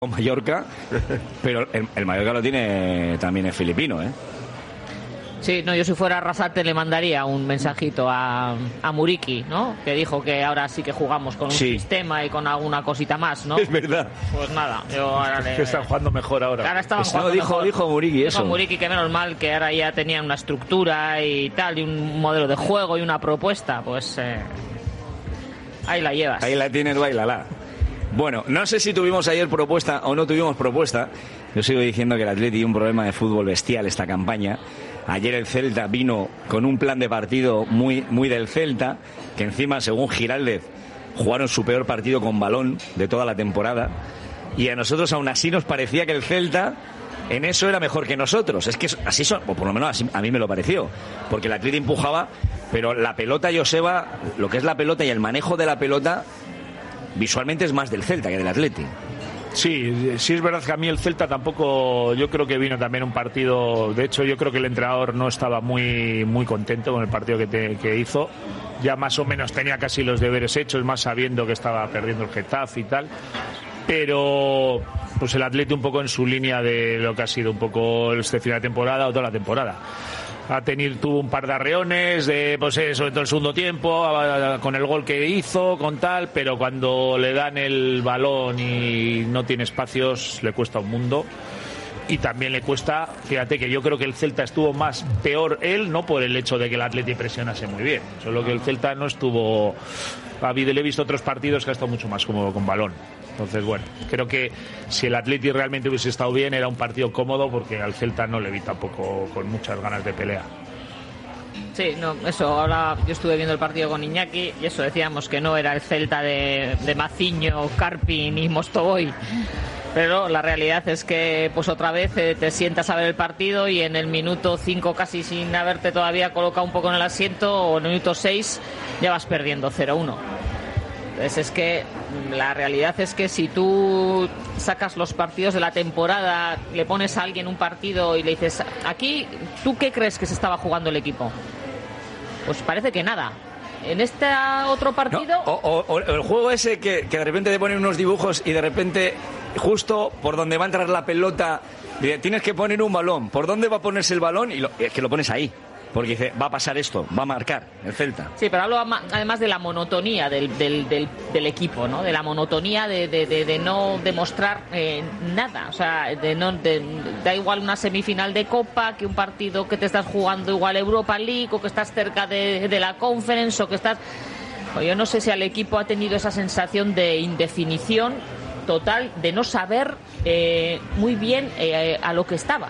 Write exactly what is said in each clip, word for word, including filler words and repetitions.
Mallorca, pero el, el Mallorca lo tiene también el filipino, ¿eh? Sí, no, yo si fuera Arrasate le mandaría un mensajito a, a Muriqui, ¿no? Que dijo que ahora sí que jugamos con un sí. sistema y con alguna cosita más, ¿no? Es verdad. Pues nada, yo ahora le... Que están jugando mejor ahora. Ahora estaban Eso jugando dijo, mejor. dijo Muriqui eso. Dijo Muriqui que menos mal que ahora ya tenían una estructura y tal, y un modelo de juego y una propuesta, pues eh, ahí la llevas. Ahí la tienes, bailala. Bueno, no sé si tuvimos ayer propuesta o no tuvimos propuesta. Yo sigo diciendo que el Atleti tiene un problema de fútbol bestial esta campaña. Ayer el Celta vino con un plan de partido muy, muy del Celta, que encima, según Giraldez, jugaron su peor partido con balón de toda la temporada. Y a nosotros aún así nos parecía que el Celta en eso era mejor que nosotros. Es que así son, o por lo menos así, a mí me lo pareció. Porque el Atleti empujaba, pero la pelota, Joseba, lo que es la pelota y el manejo de la pelota, visualmente es más del Celta que del Atleti. Sí, sí es verdad que a mí el Celta tampoco, yo creo que vino también un partido, de hecho yo creo que el entrenador no estaba muy muy contento con el partido que, te, que hizo, ya más o menos tenía casi los deberes hechos, más sabiendo que estaba perdiendo el Getafe y tal, pero pues el Atleti un poco en su línea de lo que ha sido un poco este final de temporada o toda la temporada. Ha tenido, tuvo un par de arreones, de, pues eh, sobre todo el segundo tiempo, a, a, con el gol que hizo, con tal, pero cuando le dan el balón y no tiene espacios, le cuesta un mundo. Y también le cuesta, fíjate que yo creo que el Celta estuvo más peor él, no por el hecho de que el Atleti presionase muy bien, solo que el Celta no estuvo, ha habido, le he visto otros partidos que ha estado mucho más cómodo con balón. Entonces, bueno, creo que si el Atleti realmente hubiese estado bien, era un partido cómodo, porque al Celta no le vi tampoco con muchas ganas de pelea. Sí, no, eso, ahora yo estuve viendo el partido con Iñaki y eso, decíamos que no era el Celta de, de Maciño, Carpin y Mostovoy. Pero la realidad es que pues otra vez eh, te sientas a ver el partido y en el minuto cinco, casi sin haberte todavía colocado un poco en el asiento, o en el minuto seis ya vas perdiendo cero uno. Entonces es que la realidad es que si tú sacas los partidos de la temporada, le pones a alguien un partido y le dices, aquí, ¿tú qué crees que se estaba jugando el equipo? Pues parece que nada. En este otro partido... No, o, o, o el juego ese que, que de repente te ponen unos dibujos y de repente, justo por donde va a entrar la pelota, tienes que poner un balón. ¿Por dónde va a ponerse el balón? Y lo, es que lo pones ahí. Porque dice, va a pasar esto, va a marcar el Celta. Sí, pero hablo además de la monotonía del, del, del, del equipo, ¿no? De la monotonía de, de, de, de no demostrar eh, nada. O sea, de no de, da igual una semifinal de Copa que un partido que te estás jugando igual Europa League, o que estás cerca de, de la Conference, o que estás... Pues yo no sé si al equipo ha tenido esa sensación de indefinición total, de no saber eh, muy bien eh, a lo que estaba.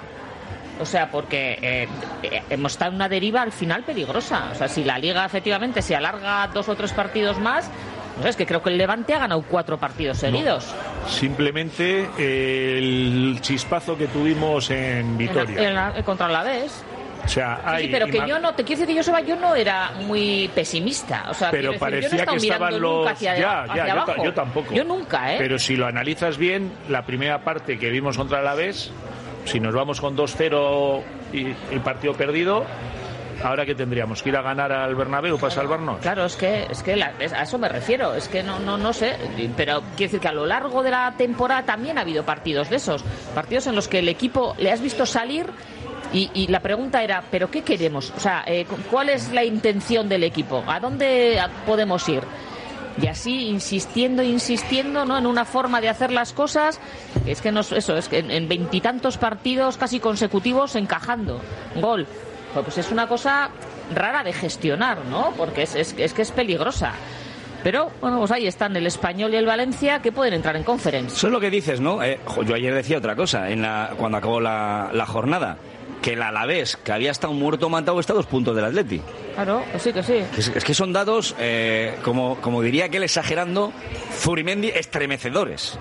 O sea, porque eh, eh, hemos estado en una deriva al final peligrosa. O sea, si la Liga efectivamente se alarga dos o tres partidos más, no sé, es que creo que el Levante ha ganado cuatro partidos seguidos. No, simplemente eh, el chispazo que tuvimos en Vitoria. En la, en la, contra el Alavés. O sea, hay, sí, sí, pero que yo no, te quiero decir que yo, Seba, yo no era muy pesimista. O sea, pero decir, parecía yo no que estaban los... Hacia, ya, hacia ya, yo, abajo. yo tampoco. Yo nunca, ¿eh? Pero si lo analizas bien, la primera parte que vimos contra el Alavés, si nos vamos con dos cero y el partido perdido, ¿ahora qué tendríamos? ¿Que ir a ganar al Bernabéu para salvarnos? Claro, es que, es que la, a eso me refiero. Es que no, no, no sé. Pero quiero decir que a lo largo de la temporada también ha habido partidos de esos. Partidos en los que el equipo le has visto salir y, y la pregunta era, ¿pero qué queremos? O sea, eh, ¿cuál es la intención del equipo? ¿A dónde podemos ir? Y así insistiendo, insistiendo, ¿no? En una forma de hacer las cosas. Es que no, eso, es que en veintitantos partidos casi consecutivos encajando gol. Pues es una cosa rara de gestionar, ¿no? Porque es, es, es que es peligrosa. Pero, bueno, pues ahí están el Español y el Valencia, que pueden entrar en Conference. Eso es lo que dices, ¿no? Eh, yo ayer decía otra cosa en la, cuando acabó la, la jornada. Que el Alavés, que había estado muerto matado, está a dos puntos del Atleti. Claro, pues sí, que sí. Es, es que son datos, eh, como, como diría aquel exagerando, Zurimendi, estremecedores.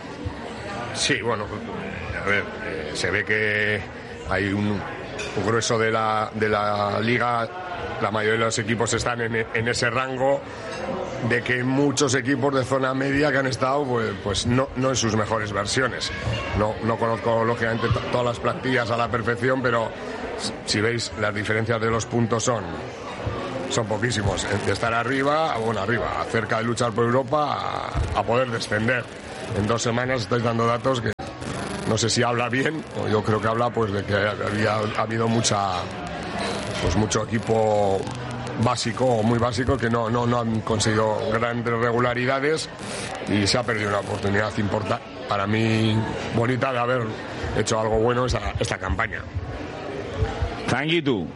Sí, bueno, a ver, eh, se ve que hay un, un grueso de la, de la liga, la mayoría de los equipos están en, en ese rango, de que muchos equipos de zona media que han estado pues, pues no, no en sus mejores versiones. No, no conozco lógicamente t- todas las plantillas a la perfección, pero si veis las diferencias de los puntos son son poquísimos, de estar arriba, bueno, arriba, cerca de luchar por Europa a, a poder descender. en dos semanas estáis dando datos que no sé si habla bien, o yo creo que habla pues de que había ha habido mucha pues mucho equipo básico o muy básico que no, no, no han conseguido grandes regularidades y se ha perdido una oportunidad importante, para mí bonita, de haber hecho algo bueno esta, esta campaña. Thank you, tú.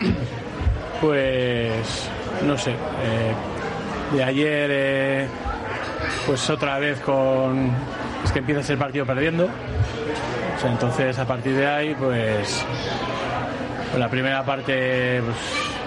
Pues no sé, eh, de ayer eh, pues otra vez con es que empiezas el partido perdiendo, o sea, entonces a partir de ahí pues, pues la primera parte pues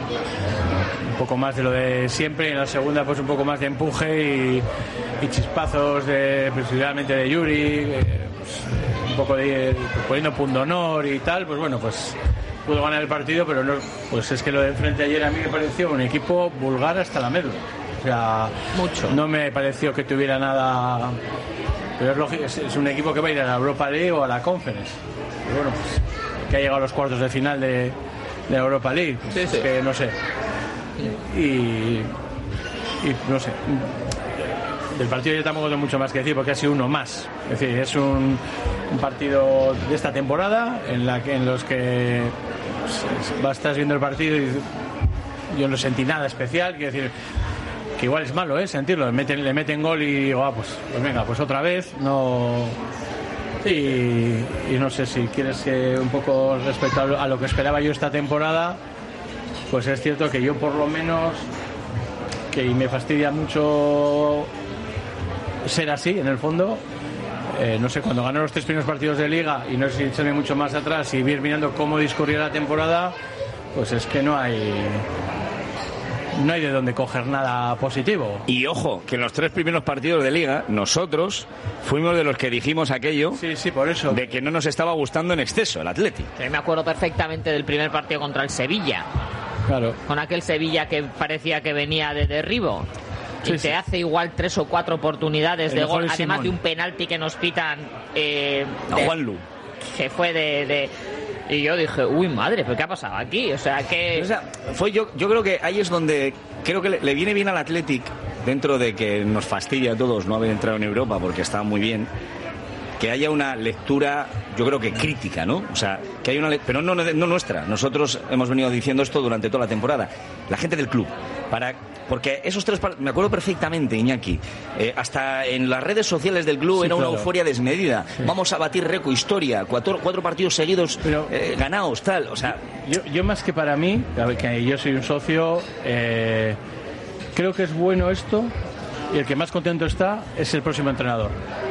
un poco más de lo de siempre, y en la segunda pues un poco más de empuje y, y chispazos de principalmente de Yuri, eh, pues, un poco de pues, poniendo punto honor y tal, pues bueno, pues pudo ganar el partido, pero no, pues es que lo de enfrente ayer a mí me pareció un equipo vulgar hasta la médula. O sea, mucho. No me pareció que tuviera nada, pero es lógico, es, es un equipo que va a ir a la Europa League o a la Conference. Y bueno, pues que ha llegado a los cuartos de final de, de la Europa League, pues, sí, sí. Que no sé. Y, y no sé. Del partido yo tampoco tengo mucho más que decir porque ha sido uno más. Es decir, es un, un partido de esta temporada en la que en los que pues, vas, estás viendo el partido y yo no sentí nada especial. Quiero decir que igual es malo, ¿eh? Sentirlo. Le meten, le meten gol y digo, ah, pues, pues venga, pues otra vez. No. Y, y no sé si quieres que un poco respecto a lo, a lo que esperaba yo esta temporada, pues es cierto que yo por lo menos, que me fastidia mucho ser así en el fondo, eh, no sé, cuando ganó los tres primeros partidos de Liga y no sé si echarme mucho más atrás y ir mirando cómo discurría la temporada, pues es que no hay no hay de dónde coger nada positivo. Y ojo, que en los tres primeros partidos de Liga nosotros fuimos de los que dijimos aquello, sí, sí, por eso, de que no nos estaba gustando en exceso el Athletic. Sí, me acuerdo perfectamente del primer partido contra el Sevilla. Claro. Con aquel Sevilla que parecía que venía de derribo. Y sí, te sí. hace igual tres o cuatro oportunidades el de gol, además Simón. De un penalti que nos pitan eh, a de, Juanlu, que fue de, de y yo dije, uy madre, pero qué ha pasado aquí, o sea que o sea, fue yo yo creo que ahí es donde creo que le, le viene bien al Athletic, dentro de que nos fastidia a todos no haber entrado en Europa porque está muy bien, que haya una lectura, yo creo que crítica, ¿no? O sea, que hay una le- pero no, no nuestra. Nosotros hemos venido diciendo esto durante toda la temporada. La gente del club, para porque esos tres par- me acuerdo perfectamente, Iñaki, eh, hasta en las redes sociales del club sí, era una claro. euforia desmedida. Sí. Vamos a batir récord, historia, cuatro, cuatro partidos seguidos pero, eh, ganados, tal, o sea. Yo, yo más que para mí, que yo soy un socio, eh, creo que es bueno esto y el que más contento está es el próximo entrenador.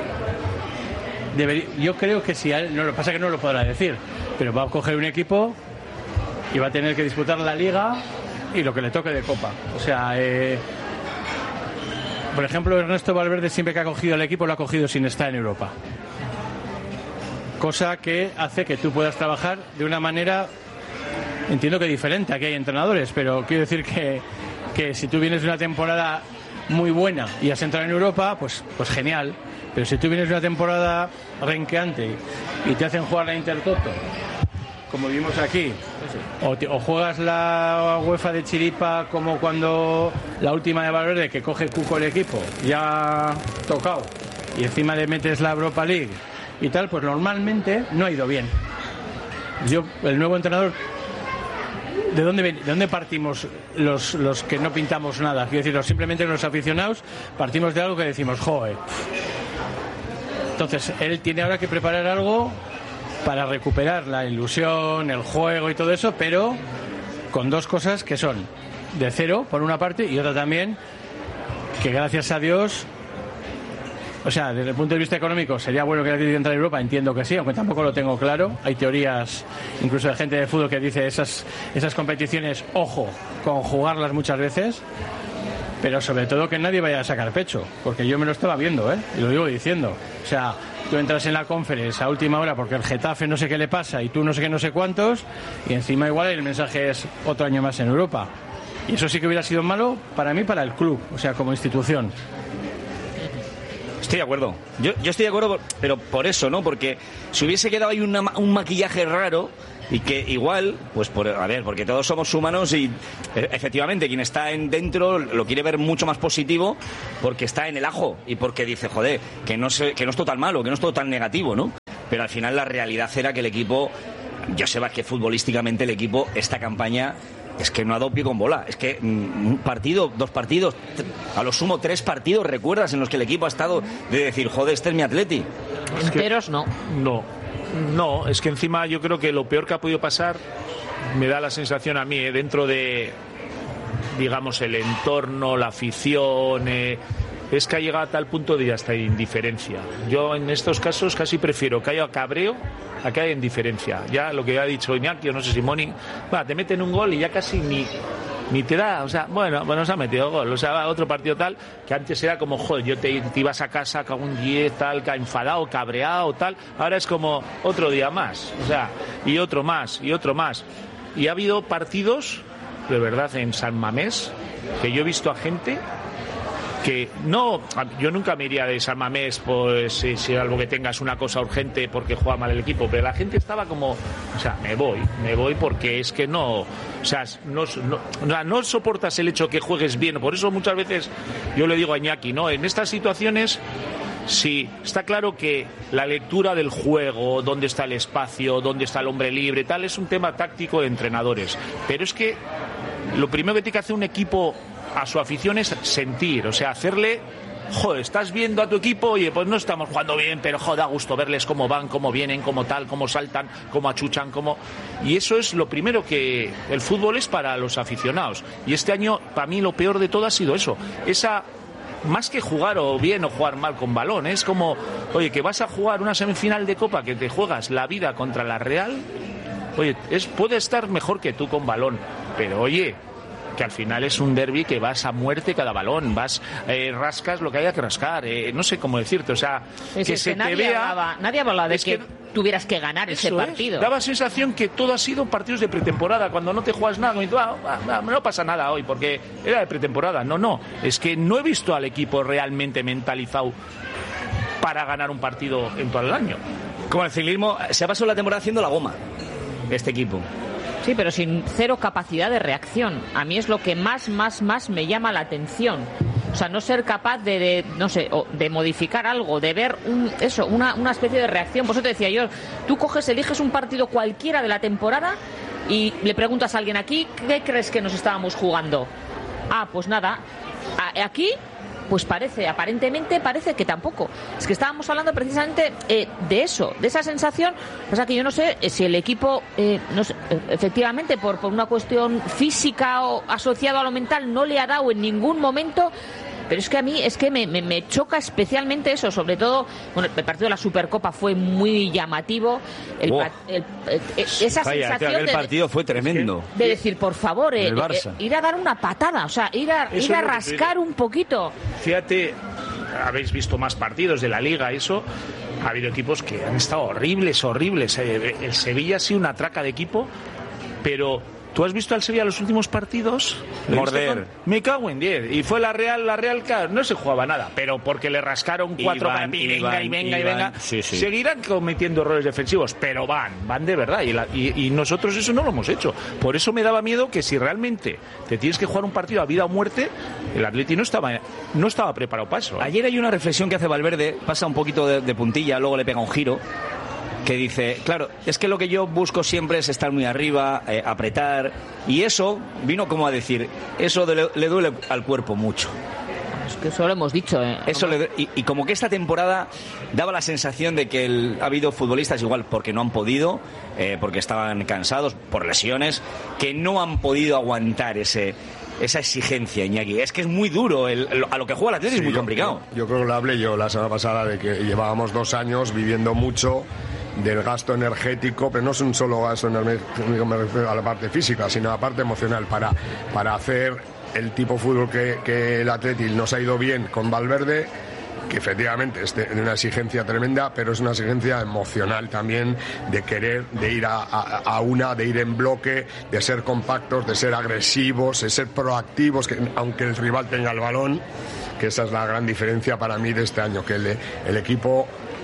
Debería, yo creo que si a él, no lo pasa que no lo podrá decir, pero va a coger un equipo y va a tener que disputar la Liga y lo que le toque de Copa. O sea, eh, por ejemplo, Ernesto Valverde siempre que ha cogido el equipo lo ha cogido sin estar en Europa, cosa que hace que tú puedas trabajar de una manera, entiendo que diferente. Aquí hay entrenadores, pero quiero decir que, que si tú vienes de una temporada muy buena y has entrado en Europa, pues, pues genial. Pero si tú vienes de una temporada renqueante y te hacen jugar la Intertoto, como vimos aquí, o, te, o juegas la UEFA de chiripa como cuando la última de Valverde, que coge Cuco el equipo, ya tocado, y encima le metes la Europa League y tal, pues normalmente no ha ido bien. Yo, el nuevo entrenador, ¿de dónde, ¿de dónde partimos los, los que no pintamos nada? Quiero decir, simplemente los aficionados partimos de algo que decimos, joder. Entonces, él tiene ahora que preparar algo para recuperar la ilusión, el juego y todo eso, pero con dos cosas que son de cero, por una parte, y otra también, que gracias a Dios, o sea, desde el punto de vista económico, sería bueno que el Atlético entrara a Europa, entiendo que sí, aunque tampoco lo tengo claro. Hay teorías, incluso de gente de fútbol, que dice esas, esas competiciones, ojo, con jugarlas muchas veces. Pero sobre todo que nadie vaya a sacar pecho, porque yo me lo estaba viendo, ¿eh? Y lo digo diciendo. O sea, tú entras en la Conference a última hora porque el Getafe no sé qué le pasa y tú no sé qué, no sé cuántos, y encima igual el mensaje es otro año más en Europa. Y eso sí que hubiera sido malo para mí, para el club, o sea, como institución. Estoy de acuerdo. Yo, yo estoy de acuerdo, pero por eso, ¿no? Porque si hubiese quedado ahí una, un maquillaje raro, y que igual, pues por, a ver, porque todos somos humanos y efectivamente quien está en dentro lo quiere ver mucho más positivo porque está en el ajo y porque dice, joder, que no, se, que no es todo tan malo, que no es todo tan negativo, ¿no? Pero al final la realidad era que el equipo, yo sé que futbolísticamente el equipo, esta campaña, es que no ha dado pie con bola. Es que un partido, dos partidos, a lo sumo tres partidos, ¿recuerdas? En los que el equipo ha estado de decir, joder, este es mi Atleti. Enteros no. No, no, es que encima yo creo que lo peor que ha podido pasar, me da la sensación a mí, eh, dentro de, digamos, el entorno, la afición, eh, es que ha llegado a tal punto de hasta indiferencia. Yo en estos casos casi prefiero que haya cabreo a que haya indiferencia. Ya lo que ha dicho Iñaki, o no sé si Moni, va, te meten un gol y ya casi ni, ni te da, o sea, bueno, bueno, se ha metido gol, o sea, otro partido tal, que antes era como, joder, yo te, te ibas a casa con un diez, tal, que enfadado, cabreado, tal, ahora es como otro día más, o sea, y otro más, y otro más. Y ha habido partidos, de verdad, en San Mamés, que yo he visto a gente que no, yo nunca me iría de San Mamés, pues si, si algo que tengas una cosa urgente porque juega mal el equipo, pero la gente estaba como, o sea, me voy, me voy porque es que no, o sea, no, no, no soportas el hecho que juegues bien. Por eso muchas veces yo le digo a Iñaki, no, en estas situaciones sí, está claro que la lectura del juego, dónde está el espacio, dónde está el hombre libre, tal, es un tema táctico de entrenadores, pero es que lo primero que tiene que hacer un equipo a su afición es sentir, o sea, hacerle, joder, estás viendo a tu equipo, oye, pues no estamos jugando bien, pero joder, da gusto verles cómo van, cómo vienen, cómo tal, cómo saltan, cómo achuchan, cómo... Y eso es lo primero que el fútbol es para los aficionados. Y este año, para mí, lo peor de todo ha sido eso, esa... Más que jugar o bien o jugar mal con balón, es como, oye, que vas a jugar una semifinal de Copa, que te juegas la vida contra la Real, oye, es, puede estar mejor que tú con balón, pero oye, que al final es un derbi que vas a muerte cada balón, vas, eh, rascas lo que haya que rascar, eh, no sé cómo decirte, o sea, es que es se que te nadie vea... Hablaba, nadie hablaba de que, que tuvieras que ganar ese partido. Es. Daba sensación que todo ha sido partidos de pretemporada, cuando no te juegas nada, y tú, ah, ah, no pasa nada hoy, porque era de pretemporada. No, no, es que no he visto al equipo realmente mentalizado para ganar un partido en todo el año. Como el ciclismo, se ha pasado la temporada haciendo la goma, este equipo. Sí, pero sin cero capacidad de reacción. A mí es lo que más, más, más me llama la atención. O sea, no ser capaz de, de no sé, de modificar algo, de ver un, eso, una, una especie de reacción. Por eso te decía yo, tú coges, eliges un partido cualquiera de la temporada y le preguntas a alguien aquí, ¿qué crees que nos estábamos jugando? Ah, pues nada, aquí... Pues parece, aparentemente parece que tampoco. Es que estábamos hablando precisamente eh, de eso, de esa sensación. O sea, que yo no sé si el equipo, eh, no sé, efectivamente, por, por una cuestión física o asociada a lo mental, no le ha dado en ningún momento. Pero es que a mí es que me, me, me choca especialmente eso, sobre todo, bueno, el partido de la Supercopa fue muy llamativo, el, oh. el, el, el, esa Vaya, sensación el de, partido fue tremendo. De decir, por favor, eh, eh, ir a dar una patada, o sea, ir a, ir a rascar un poquito. Fíjate, habéis visto más partidos de la Liga, eso, ha habido equipos que han estado horribles, horribles. El Sevilla ha sido una traca de equipo, pero... ¿Tú has visto al Sevilla los últimos partidos? Morder. Me cago en diez. Y fue la Real, la Real, no se jugaba nada, pero porque le rascaron cuatro para y venga, y venga, y venga. Sí, sí. Seguirán cometiendo errores defensivos, pero van, van de verdad. Y, la, y, y nosotros eso no lo hemos hecho. Por eso me daba miedo que si realmente te tienes que jugar un partido a vida o muerte, el Atleti no estaba, no estaba preparado para eso. Ayer hay una reflexión que hace Valverde, pasa un poquito de, de puntilla, luego le pega un giro, que dice, claro, es que lo que yo busco siempre es estar muy arriba, eh, apretar, y eso vino como a decir, eso de, le duele al cuerpo mucho. Es que eso lo hemos dicho, ¿eh? Eso le, y, y como que esta temporada daba la sensación de que el, ha habido futbolistas igual porque no han podido, eh, porque estaban cansados por lesiones, que no han podido aguantar ese... esa exigencia, Iñaki. Es que es muy duro. El, a lo que juega el Atleti sí, es muy yo, complicado. Yo, yo creo que lo hablé yo la semana pasada de que llevábamos dos años viviendo mucho del gasto energético, pero no es un solo gasto energético, me refiero a la parte física, sino a la parte emocional, para, para hacer el tipo de fútbol que, que el Atleti nos ha ido bien con Valverde, que efectivamente es de una exigencia tremenda, pero es una exigencia emocional también, de querer, de ir a, a, a una, de ir en bloque, de ser compactos, de ser agresivos, de ser proactivos, que aunque el rival tenga el balón, que esa es la gran diferencia para mí de este año, que el, el equipo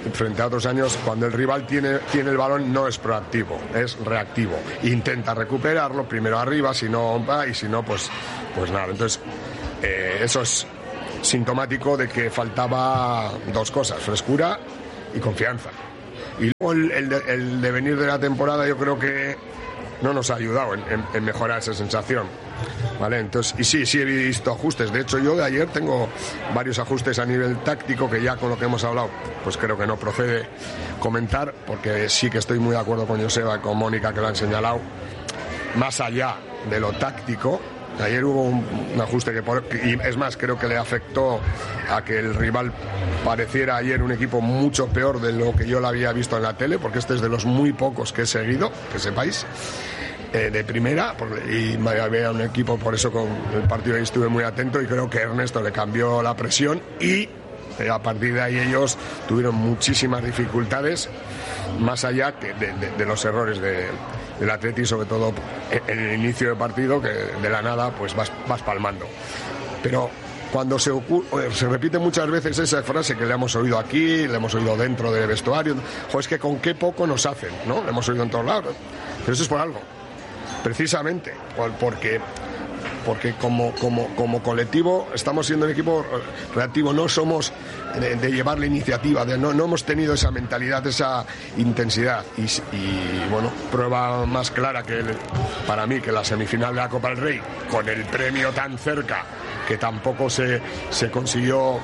frente a otros años, cuando el rival tiene, tiene el balón, no es proactivo, es reactivo. Intenta recuperarlo, primero arriba, si no va, y si no, pues, pues nada. Entonces, eh, eso es sintomático de que faltaba dos cosas, frescura y confianza. Y luego el, el, de, el devenir de la temporada yo creo que no nos ha ayudado en, en, en mejorar esa sensación. Vale, entonces, y sí, sí he visto ajustes. De hecho, yo de ayer tengo varios ajustes a nivel táctico que ya con lo que hemos hablado, pues creo que no procede comentar, porque sí que estoy muy de acuerdo con Joseba y con Mónica, que lo han señalado. Más allá de lo táctico, ayer hubo un, un ajuste que, por, y es más, creo que le afectó a que el rival pareciera ayer un equipo mucho peor de lo que yo lo había visto en la tele, porque este es de los muy pocos que he seguido, que sepáis. Eh, de primera, y había un equipo, por eso con el partido ahí estuve muy atento, y creo que Ernesto le cambió la presión y eh, a partir de ahí ellos tuvieron muchísimas dificultades, más allá que de, de, de los errores de, del Atleti, sobre todo en el inicio del partido, que de la nada pues vas, vas palmando. Pero cuando se, ocurre, se repite muchas veces esa frase que le hemos oído aquí, le hemos oído dentro del vestuario, jo, es que con qué poco nos hacen, ¿no? Le hemos oído en todos lados, pero eso es por algo. Precisamente porque porque como, como, como colectivo estamos siendo un equipo reactivo, no somos de, de llevar la iniciativa, de, no, no hemos tenido esa mentalidad, esa intensidad y, y bueno, prueba más clara que el, para mí que la semifinal de la Copa del Rey, con el premio tan cerca que tampoco se, se consiguió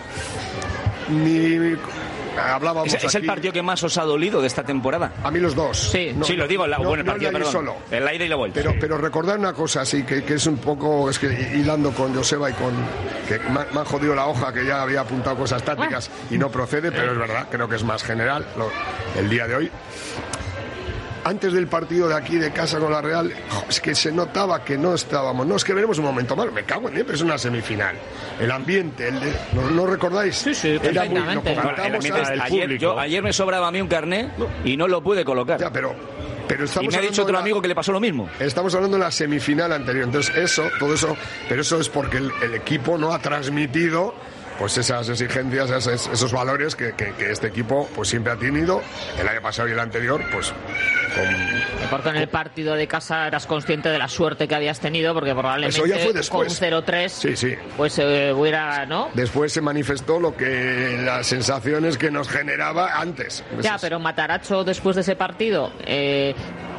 ni... Hablábamos ¿Es, ¿Es el partido que más os ha dolido de esta temporada? A mí los dos. Sí, no, sí lo digo, la, no, bueno, el partido, no el perdón, solo. El aire y la vuelta. Pero, pero recordar una cosa, sí, que, que es un poco, es que hilando con Joseba y con... que me, me han jodido la hoja, que ya había apuntado cosas tácticas y no procede, pero es verdad, creo que es más general lo, el día de hoy. Antes del partido de aquí de casa con la Real, es que se notaba que no estábamos, no, es que veremos un momento mal, me cago en él, pero es una semifinal. El ambiente, el de, ¿no, ¿no recordáis? Sí, sí, era muy, lo comentamos no, el ayer, yo, ayer me sobraba a mí un carné no. y no lo pude colocar. Ya, pero, pero estamos y me ha dicho otro la, amigo que le pasó lo mismo. Estamos hablando de la semifinal anterior, entonces eso, todo eso, pero eso es porque el, el equipo no ha transmitido pues esas exigencias, esos, esos valores que, que, que este equipo pues siempre ha tenido, el año pasado y el anterior, pues con... Porque en el partido de casa eras consciente de la suerte que habías tenido, porque probablemente eso ya fue después. Con cero tres sí, sí. pues eh, hubiera, ¿no? Después se manifestó lo que las sensaciones que nos generaba antes. Ya, pero Matarazzo después de ese partido, eh,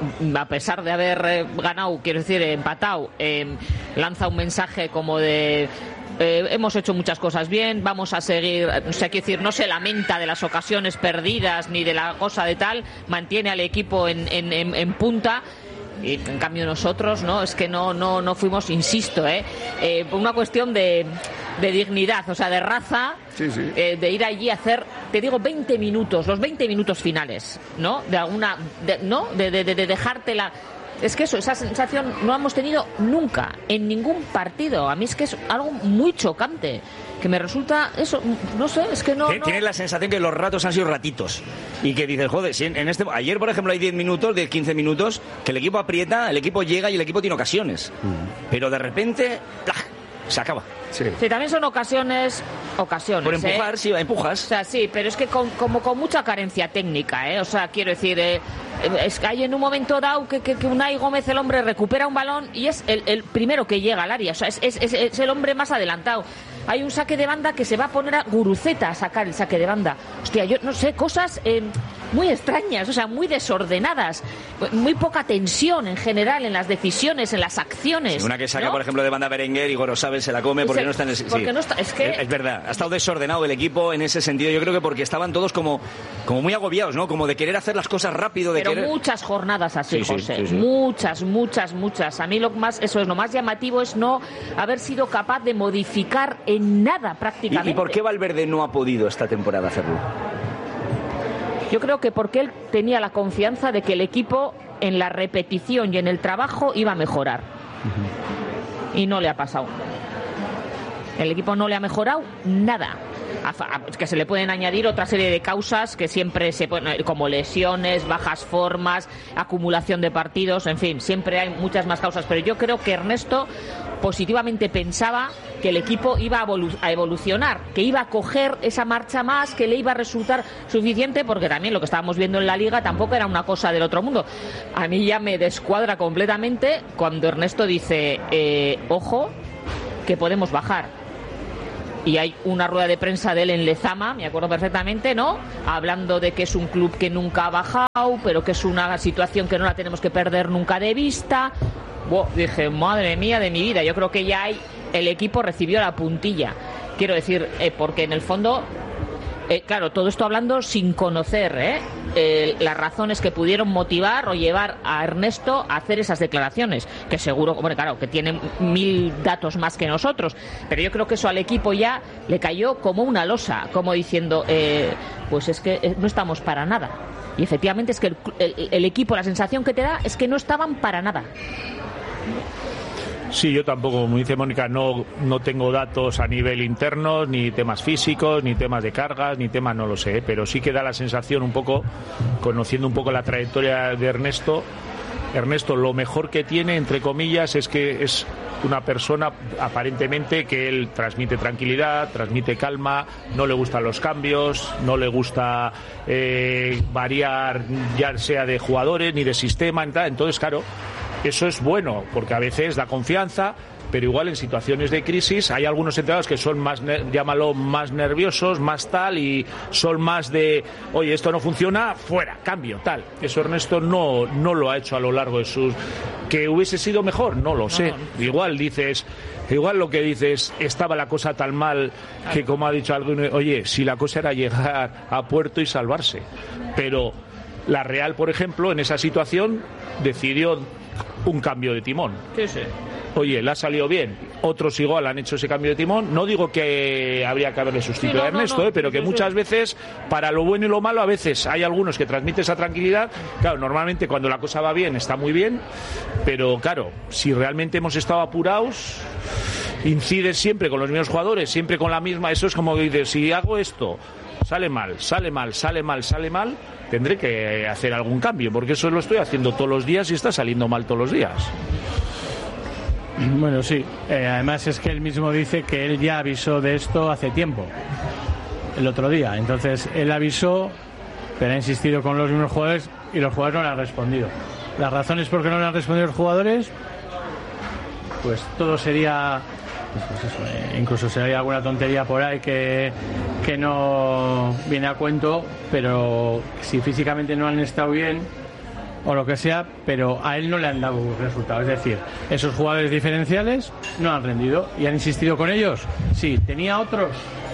a pesar de haber eh, ganado, quiero decir, empatado, eh, lanza un mensaje como de... Eh, hemos hecho muchas cosas bien, vamos a seguir, o sea, quiero decir, no se lamenta de las ocasiones perdidas ni de la cosa de tal, mantiene al equipo en, en, en, en punta. Y en cambio nosotros, ¿no? Es que no no no fuimos, insisto, ¿eh? eh por una cuestión de, de dignidad, o sea, de raza, sí, sí. Eh, de ir allí a hacer, te digo, veinte minutos, los veinte minutos finales, ¿no? De alguna, de, ¿no? De, de, de, de dejártela. Es que eso, esa sensación no hemos tenido nunca, en ningún partido. A mí es que es algo muy chocante, que me resulta eso, no sé, es que no... Tienes no... la sensación que los ratos han sido ratitos. Y que dices, joder, si en, en este ayer, por ejemplo, hay diez minutos, diez, quince minutos, que el equipo aprieta, el equipo llega y el equipo tiene ocasiones. Mm. Pero de repente, ¡plá!, se acaba. Sí. sí, también son ocasiones, ocasiones. Por empujar, ¿eh? sí, empujas. O sea, sí, pero es que con, como con mucha carencia técnica, ¿eh? O sea, quiero decir, eh, es que hay en un momento dado que, que, que Unai Gómez, el hombre, recupera un balón y es el, el primero que llega al área. O sea, es, es, es, es el hombre más adelantado. Hay un saque de banda que se va a poner a Guruceta a sacar el saque de banda. Hostia, yo no sé, cosas eh, muy extrañas, o sea, muy desordenadas, muy poca tensión en general en las decisiones, en las acciones. Sí, una que saca, ¿no? por ejemplo, de banda Berenguer y Gorosabel se la come porque se, no está en el... Porque sí. no está, es que... Es, es verdad, ha estado desordenado el equipo en ese sentido. Yo creo que porque estaban todos como, como muy agobiados, ¿no? Como de querer hacer las cosas rápido, de Pero querer... muchas jornadas así, sí, José. Sí, sí, sí. Muchas, muchas, muchas. A mí lo más, eso es lo más llamativo, es no haber sido capaz de modificar en nada prácticamente. ¿Y, ¿Y por qué Valverde no ha podido esta temporada hacerlo? Yo creo que porque él tenía la confianza de que el equipo en la repetición y en el trabajo iba a mejorar. Uh-huh. Y no le ha pasado. El equipo no le ha mejorado nada. Es que se le pueden añadir otra serie de causas que siempre se ponen, como lesiones, bajas formas, acumulación de partidos, en fin, siempre hay muchas más causas. Pero yo creo que Ernesto positivamente pensaba que el equipo iba a, evolu- a evolucionar, que iba a coger esa marcha más, que le iba a resultar suficiente, porque también lo que estábamos viendo en la Liga tampoco era una cosa del otro mundo. A mí ya me descuadra completamente cuando Ernesto dice, eh, ojo, que podemos bajar. Y hay una rueda de prensa de él en Lezama, me acuerdo perfectamente, ¿no? Hablando de que es un club que nunca ha bajado, pero que es una situación que no la tenemos que perder nunca de vista. Wow, dije, madre mía de mi vida, yo creo que ya hay, el equipo recibió la puntilla. Quiero decir, eh, porque en el fondo, eh, claro, todo esto hablando sin conocer ¿eh? Eh, las razones que pudieron motivar o llevar a Ernesto a hacer esas declaraciones, que seguro, bueno, claro, que tienen mil datos más que nosotros, pero yo creo que eso al equipo ya le cayó como una losa, como diciendo, eh, pues es que eh, no estamos para nada. Y efectivamente es que el, el, el equipo, la sensación que te da es que no estaban para nada. Sí, yo tampoco, como dice Mónica, no, no tengo datos a nivel interno, ni temas físicos, ni temas de cargas, ni temas, no lo sé, pero sí que da la sensación un poco, conociendo un poco la trayectoria de Ernesto, Ernesto lo mejor que tiene, entre comillas, es que es una persona aparentemente que él transmite tranquilidad, transmite calma, no le gustan los cambios, no le gusta eh, variar ya sea de jugadores ni de sistema, entonces claro, eso es bueno, porque a veces da confianza, pero igual en situaciones de crisis hay algunos entrenadores que son más, llámalo, más nerviosos, más tal, y son más de, oye, esto no funciona, fuera, cambio, tal. Eso Ernesto no, no lo ha hecho a lo largo de sus... ¿Que hubiese sido mejor? No lo sé. Igual dices, igual lo que dices, estaba la cosa tan mal que, como ha dicho alguno, oye, si la cosa era llegar a puerto y salvarse. Pero la Real, por ejemplo, en esa situación decidió un cambio de timón. Sí, sí. Oye, le ha salido bien. Otros igual han hecho ese cambio de timón. No digo que habría que haberle sustituido sí, no, a Ernesto, no, no. Eh, pero que sí, muchas sí. veces, para lo bueno y lo malo, a veces hay algunos que transmiten esa tranquilidad. Claro, normalmente cuando la cosa va bien, está muy bien. Pero claro, si realmente hemos estado apurados, incides siempre con los mismos jugadores, siempre con la misma. Eso es como que dices, si hago esto, sale mal, sale mal, sale mal, sale mal, tendré que hacer algún cambio, porque eso lo estoy haciendo todos los días y está saliendo mal todos los días. Bueno, sí. Eh, además es que él mismo dice que él ya avisó de esto hace tiempo, el otro día. Entonces él avisó, pero ha insistido con los mismos jugadores y los jugadores no le han respondido. Las razones por qué no le han respondido los jugadores, pues todo sería... Pues eso, eh, incluso sería alguna tontería por ahí que, que no viene a cuento, pero si físicamente no han estado bien o lo que sea, pero a él no le han dado resultados. Es decir, esos jugadores diferenciales no han rendido y han insistido con ellos. Sí, tenía otros.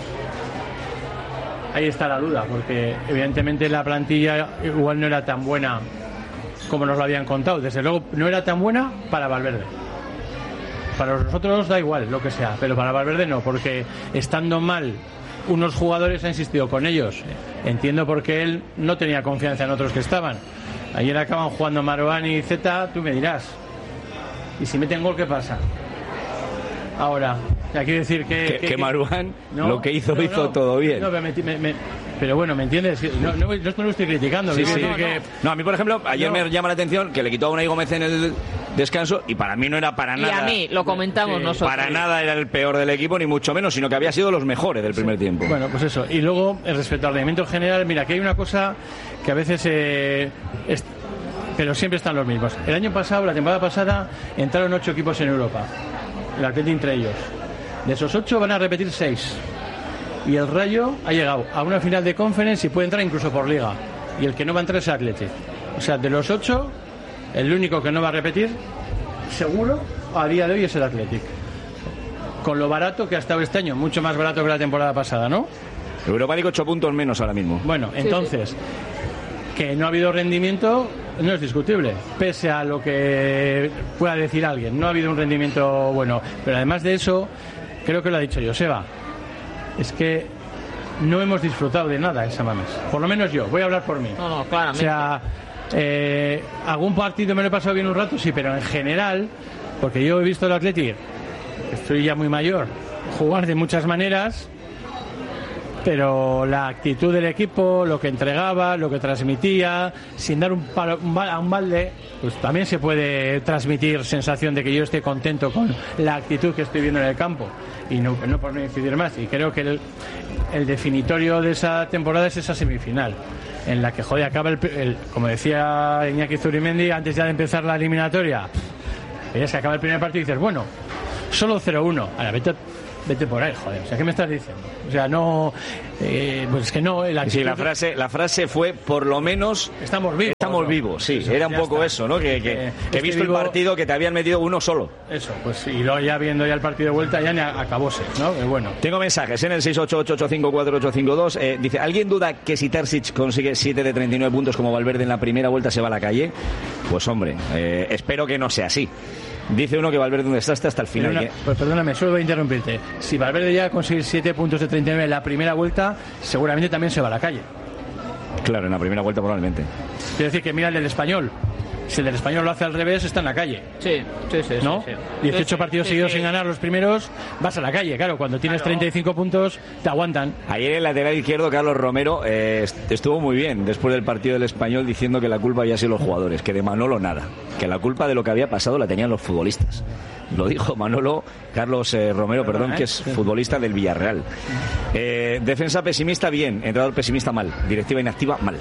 Ahí está la duda, porque evidentemente la plantilla igual no era tan buena como nos lo habían contado. Desde luego no era tan buena para Valverde. Para nosotros da igual lo que sea, pero para Valverde no, porque estando mal unos jugadores ha insistido con ellos. Entiendo por qué él no tenía confianza en otros que estaban. Ayer acaban jugando Marouane y Zeta, tú me dirás. ¿Y si meten gol, qué pasa? Ahora, quiero decir que... Que, que, que Marouane no, lo que hizo, no, hizo no, todo bien. No, me, me, me, pero bueno, ¿me entiendes? No, no, no es que lo estoy criticando. Sí, sí. No, No. que... no, a mí, por ejemplo, ayer no. me llama la atención que le quitó a Unai Gómez en el descanso y para mí no era para y nada... Y a mí, lo comentamos sí. nosotros. Para nada era el peor del equipo, ni mucho menos, sino que había sido los mejores del primer sí. tiempo. Bueno, pues eso. Y luego, respecto al rendimiento general, mira, que hay una cosa que a veces... Eh, es... pero siempre están los mismos. El año pasado, la temporada pasada, entraron ocho equipos en Europa. El Atleti entre ellos. De esos ocho van a repetir seis. Y el Rayo ha llegado a una final de Conference y puede entrar incluso por Liga. Y el que no va a entrar es el Atleti. O sea, de los ocho, el único que no va a repetir, seguro, a día de hoy es el Athletic. Con lo barato que ha estado este año, mucho más barato que la temporada pasada, ¿no? Europa League ocho puntos menos ahora mismo. Bueno, entonces, sí, sí. que no ha habido rendimiento no es discutible, pese a lo que pueda decir alguien. No ha habido un rendimiento bueno. Pero además de eso, creo que lo ha dicho Joseba, es que no hemos disfrutado de nada en San Mamés. Por lo menos yo, voy a hablar por mí. No, no, claramente. O sea, eh, algún partido me lo he pasado bien un rato, sí, pero en general, porque yo he visto el Athletic, estoy ya muy mayor, jugar de muchas maneras pero la actitud del equipo, lo que entregaba, lo que transmitía, sin dar un, palo, un, bal, un balde, pues también se puede transmitir sensación de que yo esté contento con la actitud que estoy viendo en el campo. Y no, no por no incidir más. Y creo que el, el definitorio de esa temporada es esa semifinal, en la que, joder, acaba el, el como decía Iñaki Zurimendi antes ya de empezar la eliminatoria, es que acaba el primer partido y dices, bueno, solo cero uno, ahora vete, vete por ahí, joder, o sea, ¿qué me estás diciendo? O sea, no, eh, pues es que no, el sí, la frase, la frase fue, por lo menos estamos vivos, estamos ¿no? vivos, sí, eso, era un poco está. eso, ¿no? Que, que, eh, que he visto vivo, el partido que te habían metido uno solo. Eso, pues, y luego ya viendo ya el partido de vuelta ya ni acabóse, ¿no? Eh, bueno. Tengo mensajes en el seis ocho ocho ocho cinco cuatro ocho cinco dos. Eh, dice, ¿alguien duda que si Terzic consigue siete de treinta y nueve puntos como Valverde en la primera vuelta se va a la calle? Pues hombre, eh, espero que no sea así. Dice uno que Valverde es un desastre hasta el final. Una, pues perdóname, solo voy a interrumpirte. Si Valverde llega a conseguir siete puntos de treinta y nueve en la primera vuelta, seguramente también se va a la calle. Claro, en la primera vuelta probablemente. Quiero decir que mira el del Español. Si el del Español lo hace al revés, está en la calle. Sí, sí, sí. ¿No? Sí, sí. dieciocho sí, partidos sí, seguidos sí. sin ganar los primeros, vas a la calle. Claro, cuando tienes Claro. treinta y cinco puntos, te aguantan. Ayer el lateral izquierdo, Carlos Romero, eh, estuvo muy bien después del partido del Español diciendo que la culpa había sido los jugadores, que de Manolo nada, que la culpa de lo que había pasado la tenían los futbolistas. Lo dijo Manolo, Carlos eh, Romero, perdón, perdón, que es sí. futbolista del Villarreal. Eh, defensa pesimista, bien. Entrenador pesimista, mal. Directiva inactiva, mal.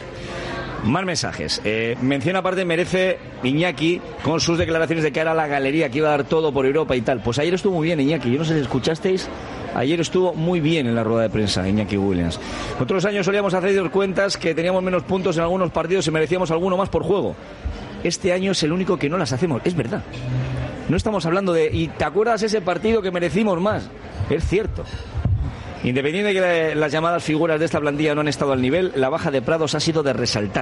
Más mensajes. Eh, mención aparte merece Iñaki con sus declaraciones de cara a la galería, que iba a dar todo por Europa y tal. Pues ayer estuvo muy bien Iñaki. Yo no sé si escuchasteis. Ayer estuvo muy bien en la rueda de prensa Iñaki Williams. Otros años solíamos hacer cuentas que teníamos menos puntos en algunos partidos y merecíamos alguno más por juego. Este año es el único que no las hacemos. Es verdad. No estamos hablando de... ¿Y te acuerdas ese partido que merecimos más? Es cierto. Independiente de que las llamadas figuras de esta plantilla no han estado al nivel, la baja de Prados ha sido de resaltar.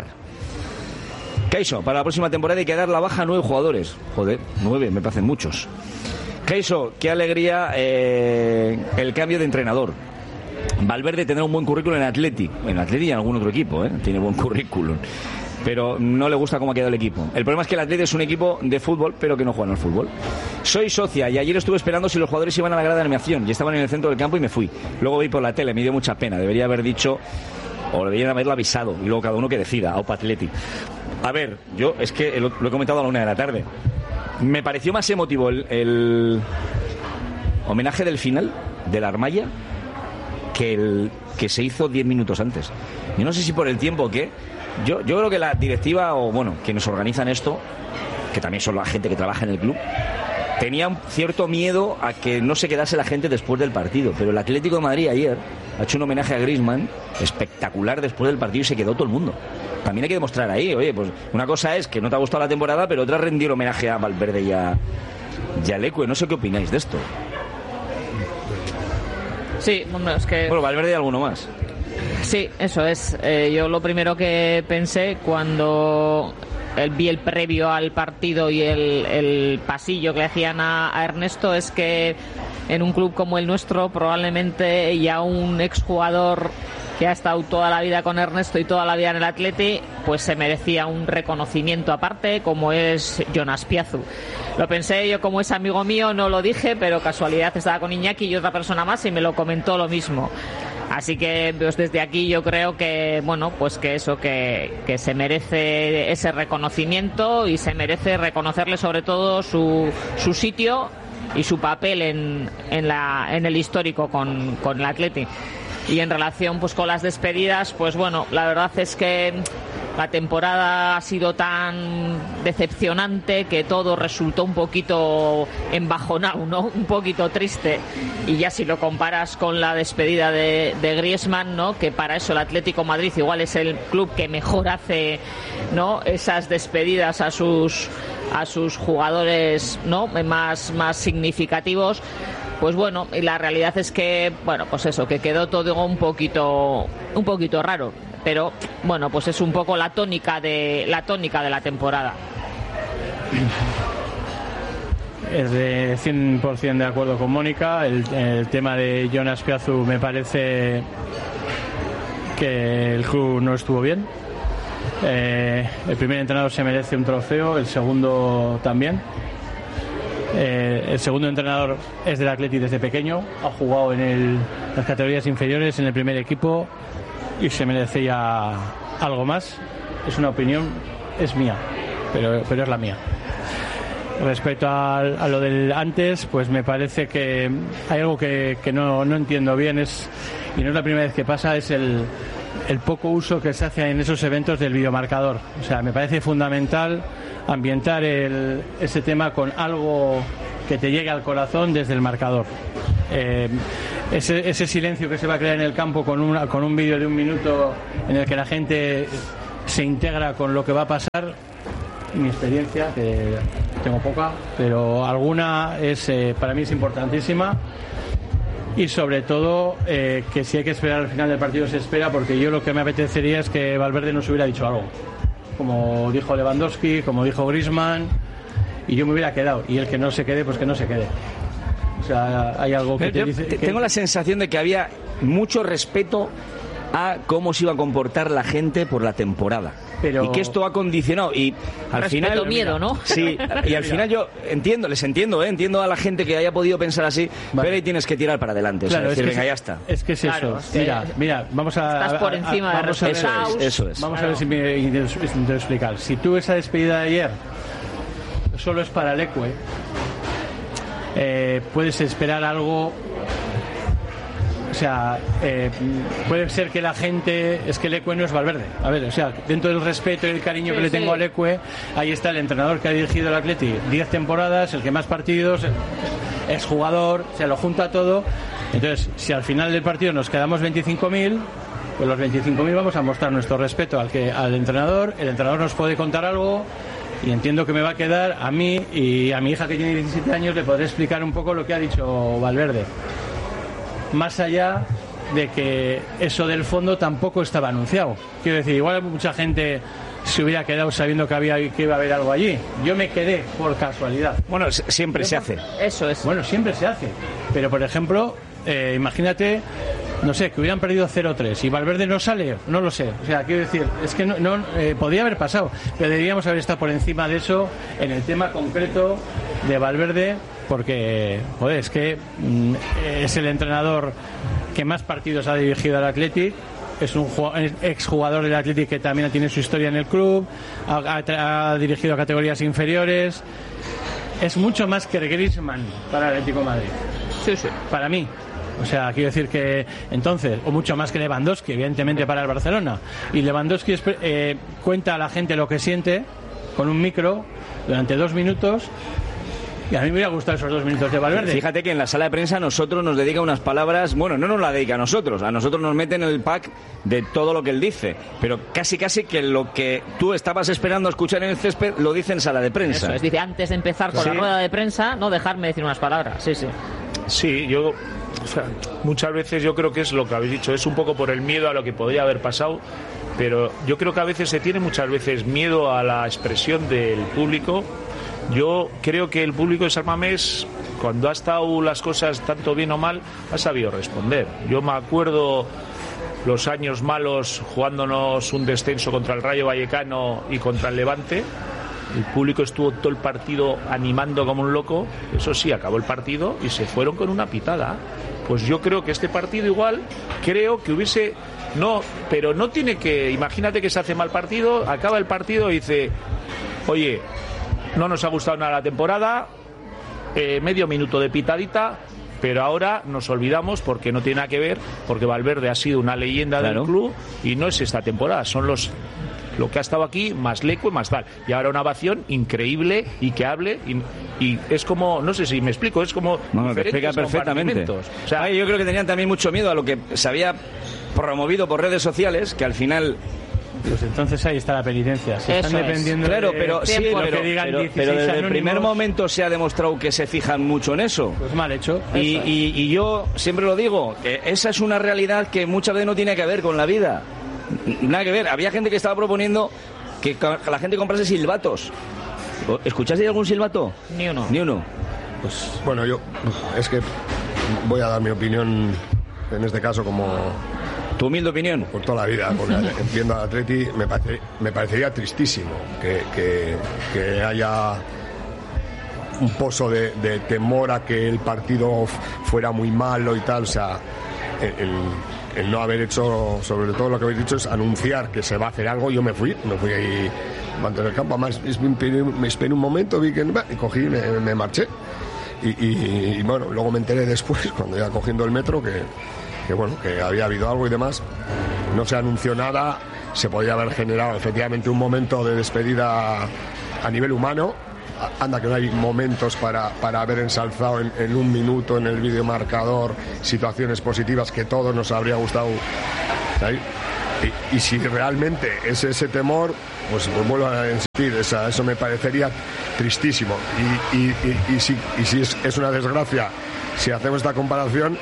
Keiso, para la próxima temporada hay que dar la baja a nueve jugadores. Joder, nueve, me parecen muchos. Keiso, qué alegría eh, el cambio de entrenador. Valverde tendrá un buen currículum en Atleti. En Atleti y en algún otro equipo, ¿eh? Tiene buen currículum. Pero no le gusta cómo ha quedado el equipo. El problema es que el Atleti es un equipo de fútbol, pero que no juegan al fútbol. Soy socia y ayer estuve esperando si los jugadores iban a la grada de animación y estaban en el centro del campo y me fui. Luego vi por la tele, me dio mucha pena. Debería haber dicho, o deberían haberlo avisado, y luego cada uno que decida, Aupa Atleti. A ver, yo es que lo, lo he comentado a la una de la tarde. Me pareció más emotivo el, el homenaje del final, de la Armaya, que el que se hizo diez minutos antes. Yo no sé si por el tiempo o qué. Yo, yo creo que la directiva, o bueno, quienes organizan esto, que también son la gente que trabaja en el club, tenían cierto miedo a que no se quedase la gente después del partido. Pero el Atlético de Madrid ayer ha hecho un homenaje a Griezmann espectacular después del partido y se quedó todo el mundo. También hay que demostrar ahí, oye, pues una cosa es que no te ha gustado la temporada, pero otra es rendir homenaje a Valverde y a, y a Leque. No sé qué opináis de esto. Sí, bueno, es que... Bueno, Valverde y alguno más. Sí, eso es. Eh, yo lo primero que pensé cuando el, vi el previo al partido y el, el pasillo que le hacían a, a Ernesto es que en un club como el nuestro probablemente ya un exjugador que ha estado toda la vida con Ernesto y toda la vida en el Atleti, pues se merecía un reconocimiento aparte, como es Jonas Piazu. Lo pensé yo, como es amigo mío, no lo dije, pero casualidad estaba con Iñaki y otra persona más y me lo comentó lo mismo. Así que pues desde aquí yo creo que bueno pues que eso que, que se merece ese reconocimiento y se merece reconocerle sobre todo su, su sitio y su papel en, en, la, en el histórico con, con el Atleti. Y en relación pues con las despedidas, pues bueno, la verdad es que la temporada ha sido tan decepcionante que todo resultó un poquito embajonado, ¿no? Un poquito triste. Y ya si lo comparas con la despedida de, de Griezmann, ¿no? Que para eso el Atlético de Madrid igual es el club que mejor hace, ¿no? Esas despedidas a sus a sus jugadores, ¿no? Más, más significativos. Pues bueno, y la realidad es que, bueno, pues eso, que quedó todo un poquito, un poquito raro. Pero bueno, pues es un poco la tónica de la tónica de la temporada. Es de cien por ciento de acuerdo con Mónica. El, el tema de Jonas Piazu me parece que el club no estuvo bien. Eh, el primer entrenador se merece un trofeo, el segundo también. Eh, el segundo entrenador es del Atleti desde pequeño, ha jugado en el, las categorías inferiores, en el primer equipo, y se merecía algo más. Es una opinión, es mía, pero, pero es la mía. Respecto a, a lo del antes, pues me parece que hay algo que, que no, no entiendo bien, es, y no es la primera vez que pasa, es el, el poco uso que se hace en esos eventos del videomarcador. O sea, me parece fundamental ambientar el, ese tema con algo que te llegue al corazón desde el marcador. Eh, ese, ese silencio que se va a crear en el campo con, una, con un vídeo de un minuto en el que la gente se integra con lo que va a pasar, mi experiencia, que tengo poca, pero alguna es eh, para mí es importantísima. Y sobre todo eh, que si hay que esperar al final del partido se espera, porque yo lo que me apetecería es que Valverde nos hubiera dicho algo, como dijo Lewandowski, como dijo Griezmann, y yo me hubiera quedado, y el que no se quede, pues que no se quede. O sea, hay algo que te dice que... Tengo la sensación de que había mucho respeto a cómo se iba a comportar la gente por la temporada. Pero... y que esto ha condicionado y al respeto, final miedo, ¿no? Sí, y al final yo entiendo, les entiendo, ¿eh? entiendo a la gente que haya podido pensar así, vale. Pero ahí tienes que tirar para adelante, claro, o sea, decir, venga, es, ya está. Es que es claro, eso. Es que mira, mira, vamos a estás por encima a, a, de vamos a ver, eso es, eso es. Vamos claro. a ver si me intento explicar. Si tú esa despedida de ayer solo es para Leque, eh, puedes esperar algo. O sea, eh, puede ser que la gente... Es que Leque no es Valverde. A ver, o sea, dentro del respeto y el cariño sí, que le tengo sí. a Leque, ahí está el entrenador que ha dirigido el Atleti diez temporadas, el que más partidos, es jugador, se lo junta todo. Entonces, si al final del partido nos quedamos veinticinco mil, pues los veinticinco mil vamos a mostrar nuestro respeto al, que, al entrenador. El entrenador nos puede contar algo y entiendo que me va a quedar a mí y a mi hija que tiene diecisiete años le podré explicar un poco lo que ha dicho Valverde. Más allá de que eso del fondo tampoco estaba anunciado. Quiero decir, igual mucha gente se hubiera quedado sabiendo que había que iba a haber algo allí. Yo me quedé por casualidad. Bueno, siempre se hace. Eso es. Bueno, siempre se hace. Pero, por ejemplo, eh, imagínate, no sé, que hubieran perdido cero tres y Valverde no sale, no lo sé. O sea, quiero decir, es que no, no eh, podría haber pasado, pero deberíamos haber estado por encima de eso en el tema concreto de Valverde. Porque, joder, es que mm, es el entrenador que más partidos ha dirigido al Athletic, es un exjugador del Athletic que también tiene su historia en el club, ha, ha, ha dirigido a categorías inferiores, es mucho más que Griezmann para el Atlético de Madrid. Sí, sí. Para mí. O sea, quiero decir que entonces, o mucho más que Lewandowski, evidentemente para el Barcelona. Y Lewandowski eh, cuenta a la gente lo que siente con un micro durante dos minutos. Y a mí me hubiera gustado esos dos minutos de Valverde. Fíjate que en la sala de prensa nosotros nos dedica unas palabras, bueno, no nos la dedica a nosotros, a nosotros nos meten en el pack de todo lo que él dice, pero casi casi que lo que tú estabas esperando escuchar en el césped lo dice en sala de prensa. Eso es, dice, antes de empezar con sí. la rueda de prensa, no dejarme decir unas palabras. Sí, sí. Sí, yo... O sea, muchas veces yo creo que es lo que habéis dicho, es un poco por el miedo a lo que podría haber pasado, pero yo creo que a veces se tiene muchas veces miedo a la expresión del público. Yo creo que el público de San Mamés, cuando ha estado las cosas tanto bien o mal, ha sabido responder. Yo me acuerdo los años malos jugándonos un descenso contra el Rayo Vallecano y contra el Levante. El público estuvo todo el partido animando como un loco. Eso sí, acabó el partido y se fueron con una pitada. Pues yo creo que este partido igual, creo que hubiese... No, pero no tiene que... Imagínate que se hace mal partido, acaba el partido y dice... Oye... No nos ha gustado nada la temporada, eh, medio minuto de pitadita, pero ahora nos olvidamos porque no tiene nada que ver, porque Valverde ha sido una leyenda claro. del club y no es esta temporada, son los lo que ha estado aquí, más Leque, más tal. Y ahora una ovación increíble y que hable y, y es como, no sé si me explico, es como... No, te explica perfectamente. O sea, Ay, yo creo que tenían también mucho miedo a lo que se había promovido por redes sociales, que al final... Pues entonces ahí está la penitencia. Se Eso están dependiendo es. Claro, de pero, sí, pero, que digan pero, pero desde anónimos. El primer momento se ha demostrado que se fijan mucho en eso. Pues mal hecho. Y, y, y yo siempre lo digo, que esa es una realidad que muchas veces no tiene que ver con la vida. Nada que ver. Había gente que estaba proponiendo que la gente comprase silbatos. ¿Escuchaste algún silbato? Ni uno. Ni uno. Pues bueno, yo es que voy a dar mi opinión en este caso como... ¿Tu humilde opinión? Por toda la vida, porque viendo al Atleti me, parece, me parecería tristísimo que, que, que haya un pozo de, de temor a que el partido f- fuera muy malo y tal, o sea, el, el no haber hecho, sobre todo lo que habéis dicho es anunciar que se va a hacer algo. Yo me fui, me fui ahí mantener el campo, además me esperé un momento, vi que y cogí y me, me marché. Y, y, y bueno, luego me enteré después, cuando iba cogiendo el metro, que, que bueno, que había habido algo y demás. No se anunció nada, se podía haber generado efectivamente un momento de despedida a nivel humano. Anda que no hay momentos para, para haber ensalzado en, en un minuto en el videomarcador situaciones positivas que todos nos habría gustado. ¿Sabes? Y, y si realmente es ese temor, pues, pues vuelvo a insistir, esa, eso me parecería tristísimo. Y, y, y, y si, y si es, es una desgracia, si hacemos esta comparación,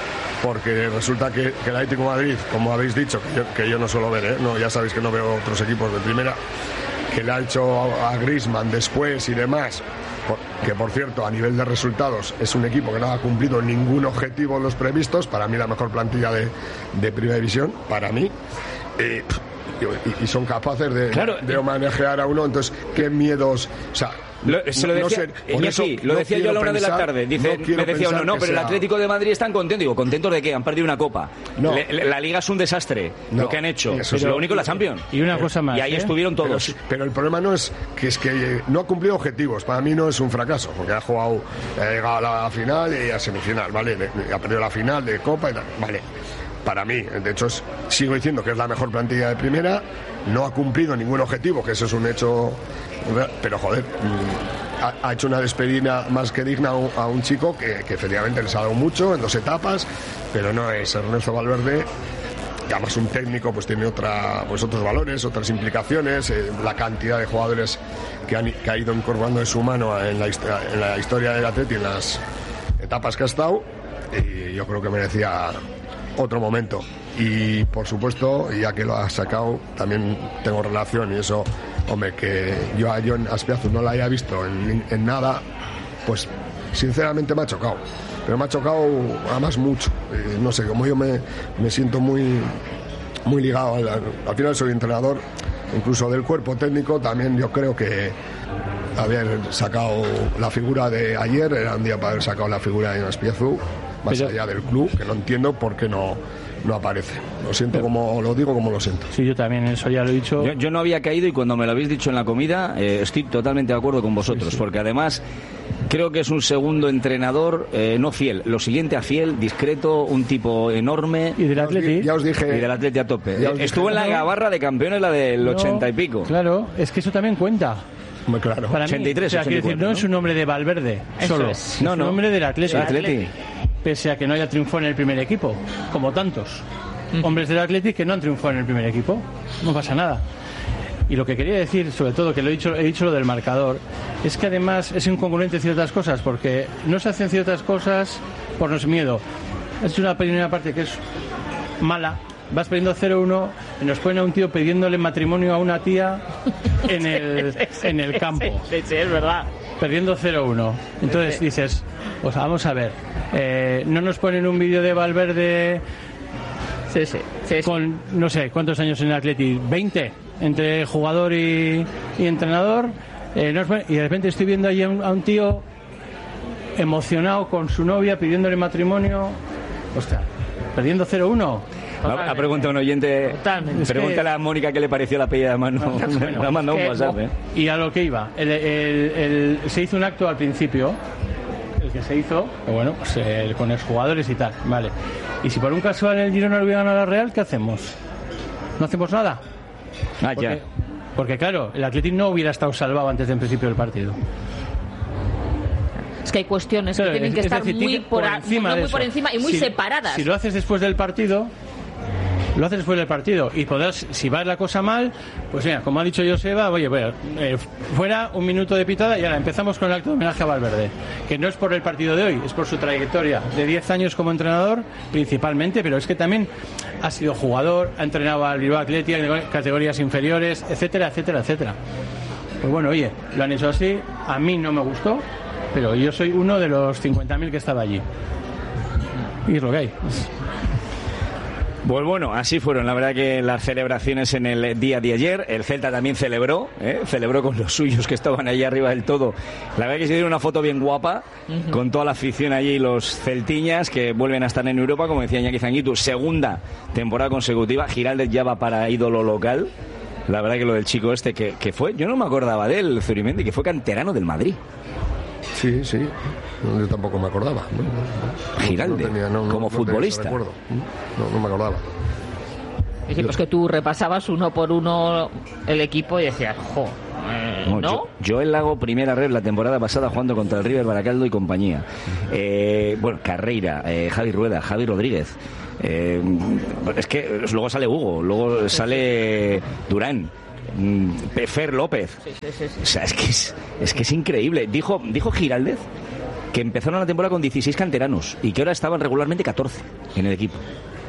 porque resulta que, que el Atlético de Madrid, como habéis dicho, que yo, que yo no suelo ver, ¿eh? No, ya sabéis que no veo otros equipos de primera, que le ha hecho a, a Griezmann después y demás, por, que por cierto a nivel de resultados es un equipo que no ha cumplido ningún objetivo de los previstos, para mí la mejor plantilla de, de primera división, para mí, eh, y, y son capaces de, claro, de homenajear a uno, entonces qué miedos, o sea, Lo, se lo decía, no sé, eso, lo decía no yo a la una de la tarde. Dice, no me decía uno, no, pero sea... el Atlético de Madrid están contentos. Digo, ¿contentos de qué? Han perdido una copa. No. Le, le, la Liga es un desastre, no, lo que han hecho. Pero es lo único la Champions. Y una cosa más. Y ahí ¿eh? estuvieron todos. Pero, pero el problema no es que es que no ha cumplido objetivos. Para mí no es un fracaso, porque ha jugado, ha llegado a la final y a semifinal, ¿vale? Ha perdido la final de copa y tal, ¿vale? Para mí, de hecho, es, sigo diciendo que es la mejor plantilla de primera. No ha cumplido ningún objetivo, que eso es un hecho. Pero joder. Ha, ha hecho una despedida más que digna a un, a un chico que, que efectivamente les ha dado mucho en dos etapas, pero no es Ernesto Valverde. Y además un técnico pues tiene otra, pues otros valores, otras implicaciones, eh, la cantidad de jugadores que, han, que ha ido incorporando en su mano en la, en la historia del Atleti en las etapas que ha estado, y yo creo que merecía otro momento. Y por supuesto, ya que lo ha sacado, también tengo relación, y eso, hombre, que yo a Jon Azpiazu no la haya visto en, en nada, pues sinceramente me ha chocado. Pero me ha chocado además mucho. Eh, no sé, como yo me, me siento muy, muy ligado. Al, al final soy entrenador, incluso del cuerpo técnico, también yo creo que haber sacado la figura de ayer era un día para haber sacado la figura de Jon Azpiazu, más Pero... allá del club, que no entiendo por qué no... no aparece. Lo siento como lo digo, como lo siento. Sí, yo también, eso ya lo he dicho. Yo, yo no había caído, y cuando me lo habéis dicho en la comida, eh, estoy totalmente de acuerdo con vosotros, sí, sí. Porque además creo que es un segundo entrenador, eh, no fiel, lo siguiente a fiel, discreto, un tipo enorme. Y del Atleti. Ya os dije. Y del Atleti a tope. Estuvo dije, en la gabarra de campeones, la del no, ochenta y pico. Claro, es que eso también cuenta. Claro. Para mí, ochenta y tres, o sea, ochenta y cuatro, decir, no, ¿no? Es un nombre de Valverde, eso solo. Es, no, no. Es un nombre del Atleti. Atleti. Pese a que no haya triunfado en el primer equipo, como tantos mm. hombres del Atleti que no han triunfado en el primer equipo. No pasa nada. Y lo que quería decir, sobre todo, que lo he dicho, he dicho lo del marcador, es que además es incongruente ciertas cosas, porque no se hacen ciertas cosas por no miedo. Es una primera parte que es mala. Vas perdiendo cero uno y nos ponen a un tío pidiéndole matrimonio a una tía en el, en el campo. Sí, sí, es verdad. Perdiendo cero uno. Entonces sí. dices, pues vamos a ver, eh, no nos ponen un vídeo de Valverde sí, sí, sí, con, no sé, ¿cuántos años en el Atleti? veinte, entre jugador y, y entrenador. Eh, nos ponen, y de repente estoy viendo ahí a un, a un tío emocionado con su novia pidiéndole matrimonio. Ostras, perdiendo cero uno. Ha preguntado un oyente. Totalmente. Pregúntale que... a Mónica qué le pareció la pedida de mano. Bueno, ha mandado un WhatsApp, ¿eh? Y a lo que iba, el, el, el, se hizo un acto al principio, el que se hizo, bueno, pues, el, con los jugadores y tal, vale. Y si por un casual el Girona lo hubiera ganado a la Real, ¿qué hacemos? ¿No hacemos nada? Ah, porque, ya. Porque claro, el Atlético no hubiera estado salvado antes del principio del partido. Es que hay cuestiones claro, que tienen que estar decir, muy, por, por, encima muy, muy por encima y muy si, separadas. Si lo haces después del partido, lo haces después del partido y podrás, si va la cosa mal, pues mira, como ha dicho Joseba, oye, bueno, eh, fuera un minuto de pitada y ahora empezamos con el acto de homenaje a Valverde, que no es por el partido de hoy, es por su trayectoria de diez años como entrenador principalmente, pero es que también ha sido jugador, ha entrenado al Bilbao Athletic en categorías inferiores, etcétera, etcétera, etcétera. Pues bueno, oye, lo han hecho así, a mí no me gustó, pero yo soy uno de los cincuenta mil que estaba allí. Y es lo que hay. Pues bueno, así fueron, la verdad que las celebraciones en el día de ayer. El Celta también celebró, ¿eh? celebró con los suyos que estaban allí arriba del todo. La verdad que se dieron una foto bien guapa, uh-huh. con toda la afición allí, los celtiñas que vuelven a estar en Europa, como decía Iñaki Zanguitu, segunda temporada consecutiva. Giraldez ya va para ídolo local. La verdad que lo del chico este que, que fue, yo no me acordaba de él, Zurimendi, que fue canterano del Madrid. Sí, sí, yo tampoco me acordaba. No, no, Giraldez, no tenía, no, como no futbolista. No, no me acordaba. Es decir, pues que tú repasabas uno por uno el equipo y decías, jo, eh, ¿no? Yo, yo el Lago, primera red la temporada pasada jugando contra el River Baracaldo y compañía. Eh, bueno, Carreira, eh, Javi Rueda, Javi Rodríguez. Eh, es que luego sale Hugo, luego sale Durán. Fer López. Sí, sí, sí, sí. O sea, es que es, es que es increíble. Dijo, dijo Giraldez que empezaron la temporada con dieciséis canteranos y que ahora estaban regularmente catorce en el equipo.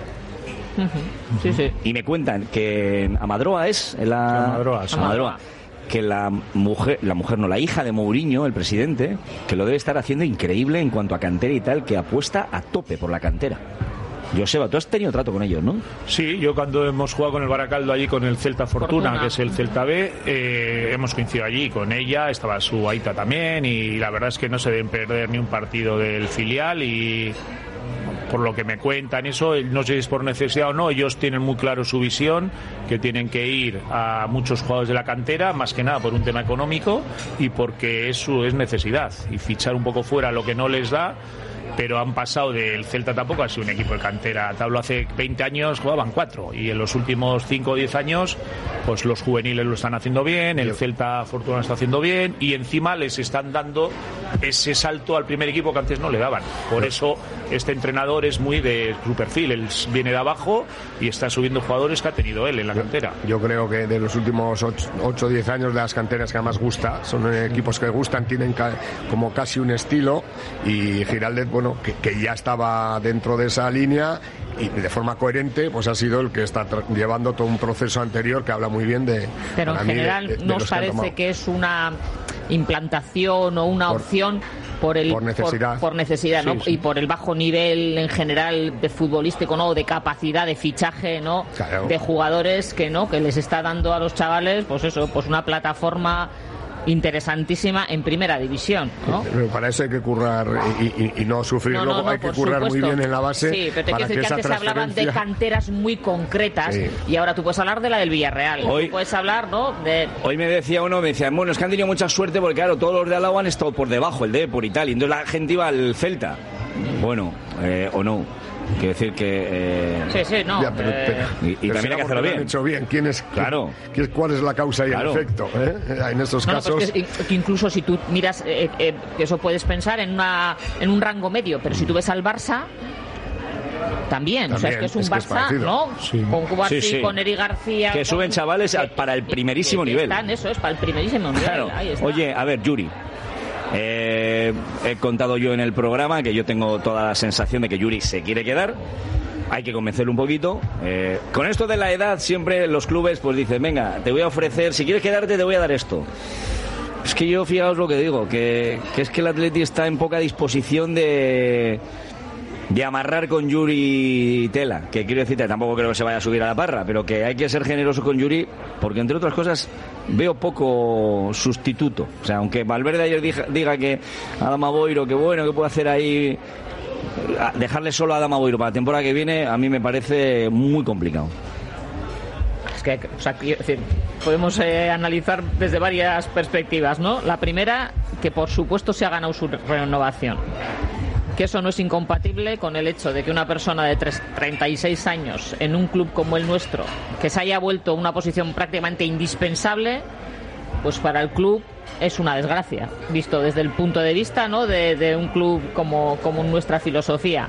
Uh-huh. Sí, sí. Y me cuentan que Amadroa es la Amadroa, sí. Amadroa, que la mujer, la mujer no, la hija de Mourinho, el presidente, que lo debe estar haciendo increíble en cuanto a cantera y tal, que apuesta a tope por la cantera. Joseba, tú has tenido trato con ellos, ¿no? Sí, yo cuando hemos jugado con el Baracaldo allí con el Celta Fortuna, Fortuna. que es el Celta B, eh, hemos coincidido allí con ella, estaba su aita también, y la verdad es que no se deben perder ni un partido del filial, y por lo que me cuentan eso, no sé si es por necesidad o no, ellos tienen muy claro su visión, que tienen que ir a muchos jugadores de la cantera, más que nada por un tema económico y porque eso es necesidad, y fichar un poco fuera lo que no les da. Pero han pasado del Celta, tampoco ha sido un equipo de cantera. Tablo hace veinte años jugaban cuatro, y en los últimos cinco o diez años pues los juveniles lo están haciendo bien, el Celta Fortuna lo está haciendo bien, y encima les están dando ese salto al primer equipo que antes no le daban. Por eso este entrenador es muy de su perfil, él viene de abajo y está subiendo jugadores que ha tenido él en la cantera. Yo creo que de los últimos ocho o diez años, de las canteras que más gusta, son equipos que gustan, tienen ca- como casi un estilo, y Giraldez, bueno, que, que ya estaba dentro de esa línea y de forma coherente, pues ha sido el que está tra- llevando todo un proceso anterior que habla muy bien de... Pero en general de, de, de ¿no os parece que, que es una implantación o una por, opción por el por necesidad, por, por necesidad, ¿no? Sí, sí. Y por el bajo nivel en general de futbolístico, ¿no? De capacidad de fichaje, ¿no? Claro. De jugadores que no que les está dando a los chavales, pues eso, pues una plataforma interesantísima en primera división, ¿no? Pero para eso hay que currar y, y, y no sufrir, no, luego no, no, hay que currar supuesto. muy bien en la base. Sí, pero te para quiero decir que, que antes transferencia... hablaban de canteras muy concretas, sí. Y ahora tú puedes hablar de la del Villarreal, hoy, tú puedes hablar, ¿no? De... Hoy me decía uno, me decía, bueno, es que han tenido mucha suerte porque claro, todos los de al lado han estado por debajo, el Depor y tal, y entonces la gente iba al Celta. Bueno, eh, o no. Quiero decir que... Eh... Sí, sí, no. Ya, pero, eh... pero, y y pero también hay que hacerlo bien. Hecho bien. ¿Quién es, claro. quién, ¿Cuál es la causa y claro. el efecto? ¿eh? En estos no, casos... No, pues que, que incluso si tú miras, eh, eh, que eso puedes pensar en, una, en un rango medio, pero si tú ves al Barça... También, también, o sea, es que es un es Barça, es ¿no? Sí. Con Cubarsí, sí, sí. con Eri García... Que con... suben chavales que, para el primerísimo que, que nivel. Están, eso es, para el primerísimo nivel. Claro. Ahí está. Oye, a ver, Yuri... Eh, he contado yo en el programa que yo tengo toda la sensación de que Yuri se quiere quedar. Hay que convencerlo un poquito. Eh, con esto de la edad, siempre los clubes pues dicen, venga, te voy a ofrecer, si quieres quedarte te voy a dar esto. Es que yo, fijaos lo que digo, que, que es que el Atleti está en poca disposición de... de amarrar con Yuri tela, que quiero decirte, tampoco creo que se vaya a subir a la parra, pero que hay que ser generoso con Yuri, porque entre otras cosas veo poco sustituto. O sea, aunque Valverde ayer diga, diga que Adama Boiro, que bueno, que puede hacer ahí, dejarle solo a Adama Boiro para la temporada que viene, a mí me parece muy complicado. Es que, o sea, quiero decir, podemos eh, analizar desde varias perspectivas, ¿no? La primera, que por supuesto se ha ganado su renovación. Que eso no es incompatible con el hecho de que una persona de treinta y seis años en un club como el nuestro, que se haya vuelto una posición prácticamente indispensable, pues para el club es una desgracia, visto desde el punto de vista, ¿no? de, de un club como, como nuestra filosofía.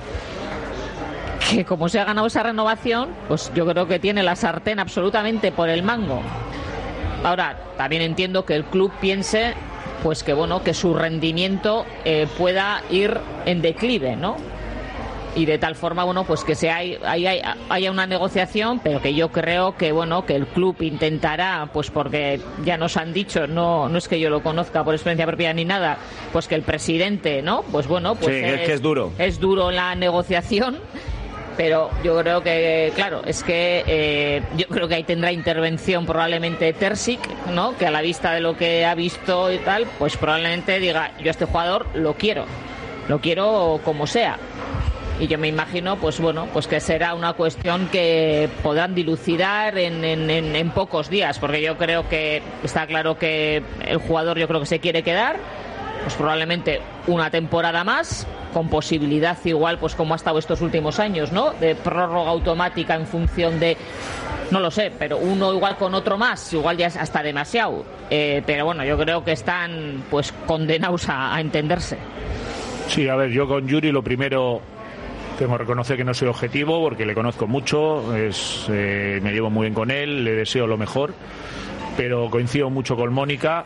Que como se ha ganado esa renovación, pues yo creo que tiene la sartén absolutamente por el mango. Ahora, también entiendo que el club piense pues que bueno, que su rendimiento eh, pueda ir en declive, ¿no? Y de tal forma, bueno, pues que se hay, hay, hay, haya una negociación, pero que yo creo que bueno, que el club intentará, pues porque ya nos han dicho, no, no es que yo lo conozca por experiencia propia ni nada, pues que el presidente, ¿no? Pues bueno, pues sí, es, es que es duro. Es duro la negociación. pero yo creo que, claro, es que eh, yo creo que ahí tendrá intervención probablemente Terzic, ¿no? Que a la vista de lo que ha visto y tal, pues probablemente diga, yo a este jugador lo quiero, lo quiero como sea. Y yo me imagino, pues bueno, pues que será una cuestión que podrán dilucidar en, en, en, en pocos días, porque yo creo que está claro que el jugador yo creo que se quiere quedar, pues probablemente una temporada más, con posibilidad igual, pues como ha estado estos últimos años, ¿no? De prórroga automática en función de, no lo sé, pero uno igual con otro más, igual ya es hasta demasiado. Eh, pero bueno, yo creo que están pues condenados a, a entenderse. Sí, a ver, yo con Yuri lo primero tengo que reconocer que no soy objetivo porque le conozco mucho, es, eh, me llevo muy bien con él, le deseo lo mejor, pero coincido mucho con Mónica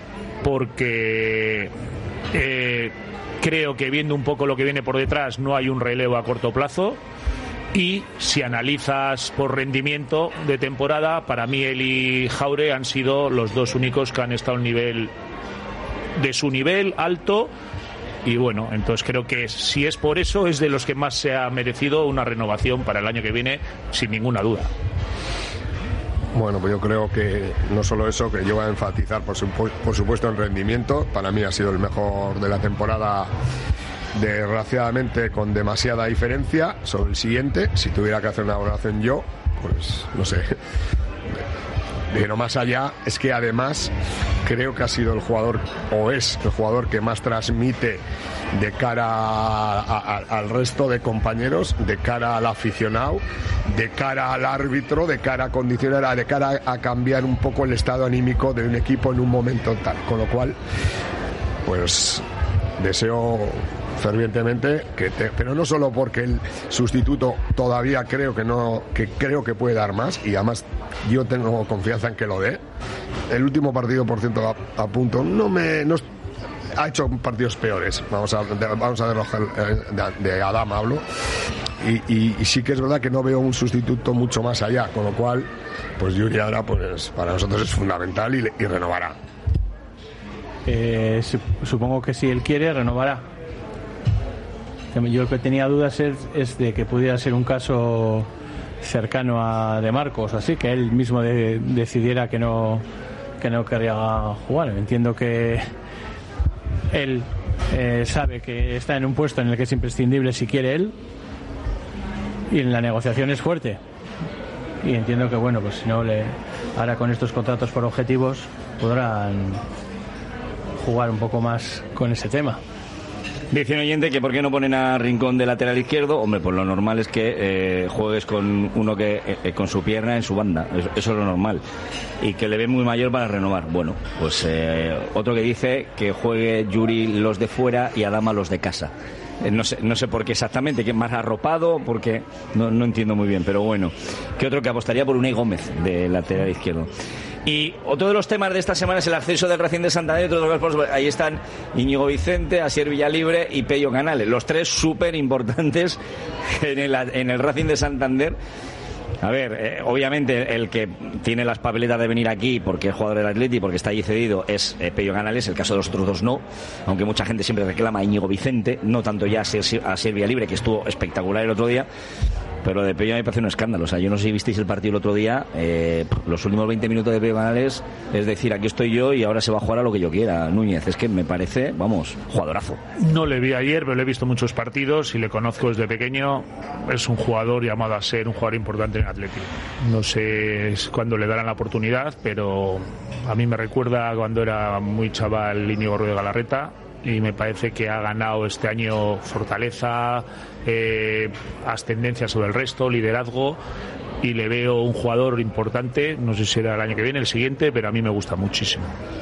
porque eh, creo que viendo un poco lo que viene por detrás no hay un relevo a corto plazo y si analizas por rendimiento de temporada, para mí él y Jaure han sido los dos únicos que han estado al nivel de su nivel alto. Y bueno, entonces creo que si es por eso, es de los que más se ha merecido una renovación para el año que viene, sin ninguna duda. Bueno, pues yo creo que no solo eso, que yo voy a enfatizar, por, supu- por supuesto, en rendimiento. Para mí ha sido el mejor de la temporada, desgraciadamente con demasiada diferencia sobre el siguiente. Si tuviera que hacer una valoración yo, pues no sé. Pero más allá, es que además creo que ha sido el jugador, o es el jugador que más transmite de cara a, a, al resto de compañeros, de cara al aficionado, de cara al árbitro, de cara a condicionar, de cara a cambiar un poco el estado anímico de un equipo en un momento tal. Con lo cual, pues deseo fervientemente que te, pero no solo porque el sustituto todavía creo que no que creo que puede dar más y además yo tengo confianza en que lo dé. El último partido, por cierto, a, a punto no me no, ha hecho partidos peores, vamos a de, vamos a de, de, de Adam hablo y, y, y sí que es verdad que no veo un sustituto mucho más allá, con lo cual pues Yuri ahora pues para nosotros es fundamental y, y renovará. Eh, supongo que si él quiere renovará. Yo lo que tenía dudas es, es de que pudiera ser un caso cercano a De Marcos, así que él mismo de, decidiera que no que no querría jugar. Entiendo que él eh, sabe que está en un puesto en el que es imprescindible si quiere él y en la negociación es fuerte y entiendo que bueno, pues si no le ahora con estos contratos por objetivos podrán jugar un poco más con ese tema. Dice un oyente que por qué no ponen a Rincón de lateral izquierdo. Hombre, pues lo normal es que eh, juegues con uno que eh, con su pierna en su banda, eso, eso es lo normal, y que le ve muy mayor para renovar. Bueno, pues eh, otro que dice que juegue Yuri los de fuera y Adama los de casa. Eh, no sé, no sé por qué exactamente, que es más arropado, porque no, no entiendo muy bien, pero bueno. Que otro que apostaría por Unai Gómez de lateral izquierdo. Y otro de los temas de esta semana es el ascenso del Racing de Santander. Ahí están Íñigo Vicente, Asier Villalibre y Pello Canales, los tres súper importantes en el, en el Racing de Santander. A ver, eh, obviamente el que tiene las papeletas de venir aquí porque es jugador del Atleti, porque está allí cedido, es eh, Pello Canales. El caso de los otros dos no, aunque mucha gente siempre reclama a Íñigo Vicente, no tanto ya a Asier Villalibre, que estuvo espectacular el otro día. Pero de Pello me parece un escándalo. O sea, yo no sé si visteis el partido el otro día. Eh, los últimos veinte minutos de Pello Canales, es decir, aquí estoy yo y ahora se va a jugar a lo que yo quiera. Núñez, es que me parece, vamos, jugadorazo. No le vi ayer, pero le he visto muchos partidos y le conozco desde pequeño. Es un jugador llamado a ser un jugador importante en el Atleti. No sé cuándo le darán la oportunidad, pero a mí me recuerda cuando era muy chaval Íñigo Ruiz de Galarreta. Y me parece que ha ganado este año fortaleza, eh, ascendencia sobre el resto, liderazgo, y le veo un jugador importante. No sé si será el año que viene, el siguiente, pero a mí me gusta muchísimo.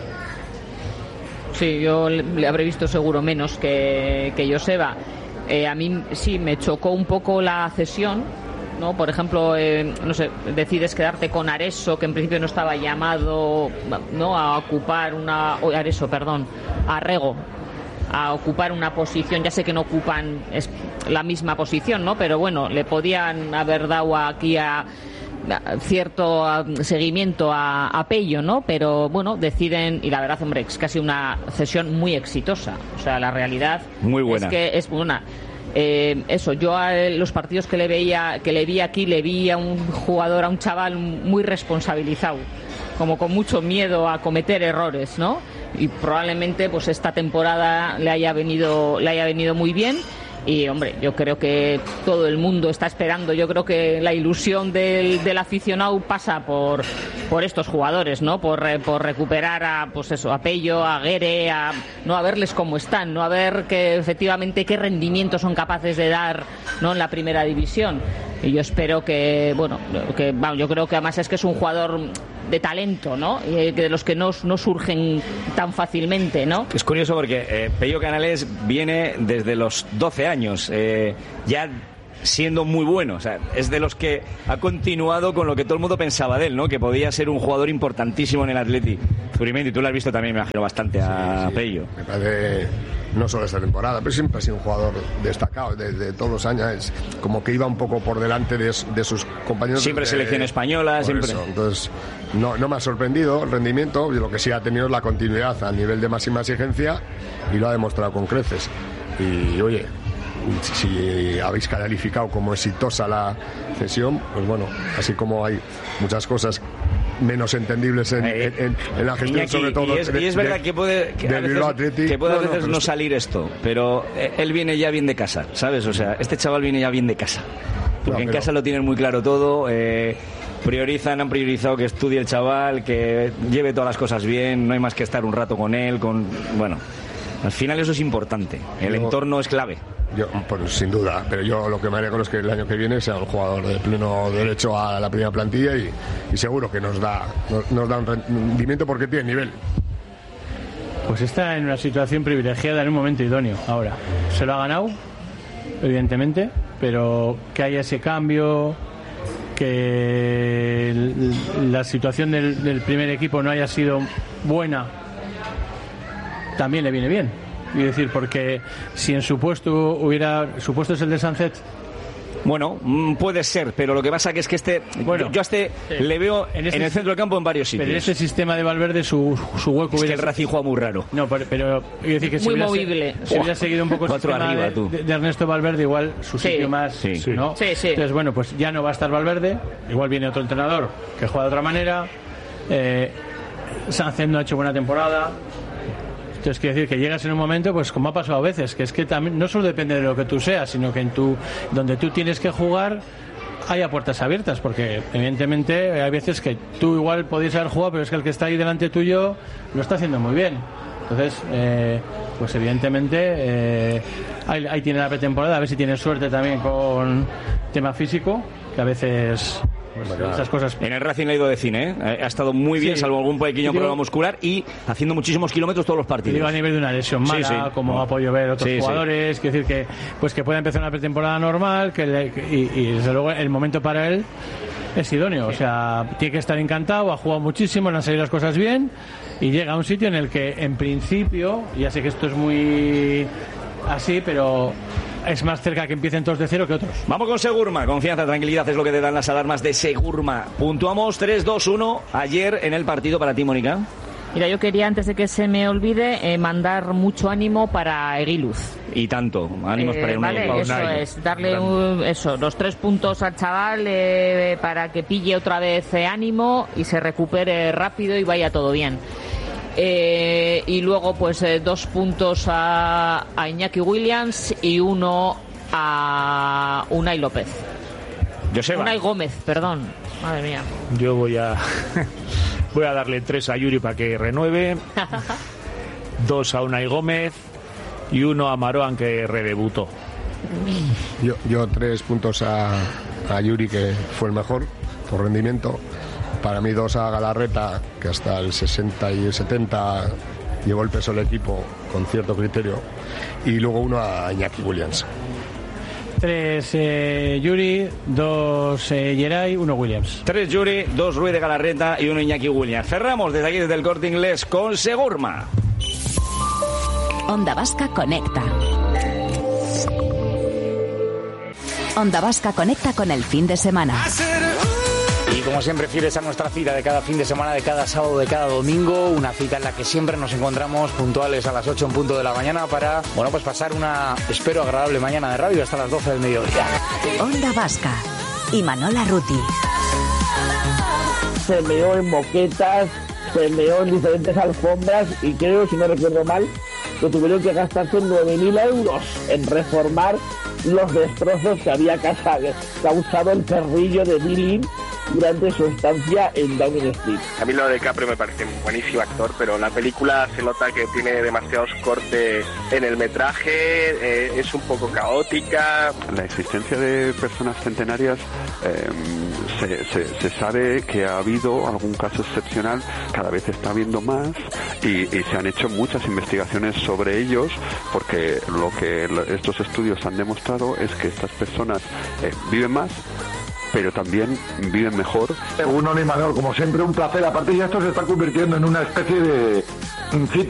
Sí, yo le habré visto seguro menos que, que Joseba. Eh, a mí sí me chocó un poco la cesión, ¿no? Por ejemplo, eh, no sé, decides quedarte con Areso, que en principio no estaba llamado, ¿no?, a ocupar una... Oh, Areso, perdón, Arrego, a ocupar una posición. Ya sé que no ocupan es la misma posición, ¿no? Pero bueno, le podían haber dado aquí a, a cierto a, seguimiento a, a Pello, ¿no? Pero bueno, deciden, y la verdad, hombre, es casi una cesión muy exitosa. O sea, la realidad muy buena. Es que es buena. Eh, eso, yo a los partidos que le veía, que le vi aquí, le vi a un jugador, a un chaval muy responsabilizado, como con mucho miedo a cometer errores, ¿no? Y probablemente pues esta temporada le haya venido, le haya venido muy bien. Y hombre, yo creo que todo el mundo está esperando, yo creo que la ilusión del, del aficionado pasa por por estos jugadores, ¿no? Por, por recuperar a, pues eso, a Pello, a Guere, a no a verles cómo están, no a ver que efectivamente qué rendimiento son capaces de dar, ¿no? En la primera división. Y yo espero que, bueno, que bueno, yo creo que además es que es un jugador de talento, ¿no? Y de los que no, no surgen tan fácilmente, ¿no? Es curioso porque eh, Pello Canales viene desde los doce años, eh, ya siendo muy bueno, o sea, es de los que ha continuado con lo que todo el mundo pensaba de él, ¿no? Que podía ser un jugador importantísimo en el Atleti. Zurimendi, tú lo has visto también, me imagino, bastante a sí, sí. Pello. Me parece, no solo esta temporada, pero siempre ha sido un jugador destacado desde todos los años, es como que iba un poco por delante de, de sus compañeros. Siempre de, selección española, siempre. Eso. Entonces, no, no me ha sorprendido el rendimiento, lo que sí ha tenido es la continuidad a nivel de máxima exigencia y lo ha demostrado con creces. Y oye, si habéis calificado como exitosa la cesión, pues bueno, así como hay muchas cosas menos entendibles en, en, en, en la gestión, Iñaki, sobre todo y es, de, y es verdad de, que puede que a veces, que puede a veces no, no, no salir esto, pero él viene ya bien de casa, ¿sabes? O sea, este chaval viene ya bien de casa, porque no, pero... en casa lo tienen muy claro todo, eh, priorizan, han priorizado que estudie el chaval, que lleve todas las cosas bien, no hay más que estar un rato con él, con bueno, al final eso es importante, el yo... entorno es clave. Yo, pues sin duda, pero yo lo que me alegro es que el año que viene sea un jugador de pleno derecho a la primera plantilla y, y seguro que nos da, nos, nos da un rendimiento porque tiene nivel. Pues está en una situación privilegiada en un momento idóneo ahora. Se lo ha ganado, evidentemente, pero que haya ese cambio, que el, la situación del, del primer equipo no haya sido buena, también le viene bien. Y decir, porque si en su puesto hubiera, su puesto es el de Sánchez. Bueno, puede ser, pero lo que pasa que es que este, bueno, yo, yo a este sí. le veo en, este, en el centro del campo en varios sitios. Pero en este sistema de Valverde su, su hueco es hubiera... que el Racing juega muy raro. No, pero, pero quiero decir que si muy hubiera, movible. Si hubiera seguido un poco el sistema arriba, de, de Ernesto Valverde, igual su sí. sitio más, sí. ¿no? Sí, sí. Entonces, bueno, pues ya no va a estar Valverde, igual viene otro entrenador que juega de otra manera. Eh, Sánchez no ha hecho buena temporada. Entonces, quiere decir que llegas en un momento, pues como ha pasado a veces, que es que también no solo depende de lo que tú seas, sino que en tu donde tú tienes que jugar haya puertas abiertas, porque evidentemente hay veces que tú igual podías haber jugado, pero es que el que está ahí delante tuyo lo está haciendo muy bien. Entonces, eh, pues evidentemente eh, ahí, ahí tiene la pretemporada, a ver si tiene suerte también con tema físico, que a veces... Pues esas cosas. En el Racing le ha ido de cine, ¿eh? Ha estado muy bien, sí, salvo algún pequeño digo, problema muscular y haciendo muchísimos kilómetros todos los partidos. Digo a nivel de una lesión mala, sí, sí. como no. ha podido ver otros sí, jugadores, sí. quiero decir que pues que pueda empezar una pretemporada normal, que le, y, y desde luego el momento para él es idóneo, sí. o sea, tiene que estar encantado, ha jugado muchísimo, le han salido las cosas bien y llega a un sitio en el que en principio, ya sé que esto es muy así, pero es más cerca que empiecen todos de cero que otros. Vamos con Segurma. Confianza, tranquilidad es lo que te dan las alarmas de Segurma. Puntuamos tres dos uno ayer en el partido para ti, Mónica. Mira, yo quería, antes de que se me olvide, eh, mandar mucho ánimo para Eguiluz. Y tanto, ánimos eh, para Vale, Eguiluz. eso es, darle un, eso, los tres puntos al chaval eh, para que pille otra vez eh, ánimo y se recupere rápido y vaya todo bien. Eh, y luego pues eh, dos puntos a, a Iñaki Williams y uno a Unai López. Joseba. Unai Gómez, perdón. Madre mía. Yo voy a voy a darle tres a Yuri para que renueve, dos a Unai Gómez y uno a Maroan que redebutó. Yo, yo tres puntos a, a Yuri, que fue el mejor por rendimiento. Para mí dos a Galarreta, que hasta el sesenta y el setenta llevó el peso del equipo con cierto criterio. Y luego uno a Iñaki Williams. Tres eh, Yuri, dos eh, Geray, uno Williams. Tres Yuri, dos Ruiz de Galarreta y uno Iñaki Williams. Cerramos desde aquí, desde el Corte Inglés, con Segurma. Onda Vasca Conecta. Onda Vasca conecta con el fin de semana. Y como siempre, fieles a nuestra cita de cada fin de semana, de cada sábado, de cada domingo, una cita en la que siempre nos encontramos puntuales a las ocho en punto de la mañana para, bueno, pues pasar una, espero, agradable mañana de radio hasta las doce del mediodía. Onda Vasca y Manola Ruti. Se meó en moquetas, se meó en diferentes alfombras y creo, si no recuerdo mal, que tuvieron que gastarse nueve mil euros en reformar los destrozos que había causado el perrillo de Billy durante su estancia en Downing Street. A mí Leonardo DiCaprio me parece un buenísimo actor, pero la película se nota que tiene demasiados cortes en el metraje, eh, es un poco caótica. La existencia de personas centenarias, eh, se, se, se sabe que ha habido algún caso excepcional, cada vez está habiendo más y, y se han hecho muchas investigaciones sobre ellos, porque lo que estos estudios han demostrado es que estas personas eh, viven más, pero también viven mejor. Uno ni Manuel, como siempre, un placer. Aparte ya esto se está convirtiendo en una especie de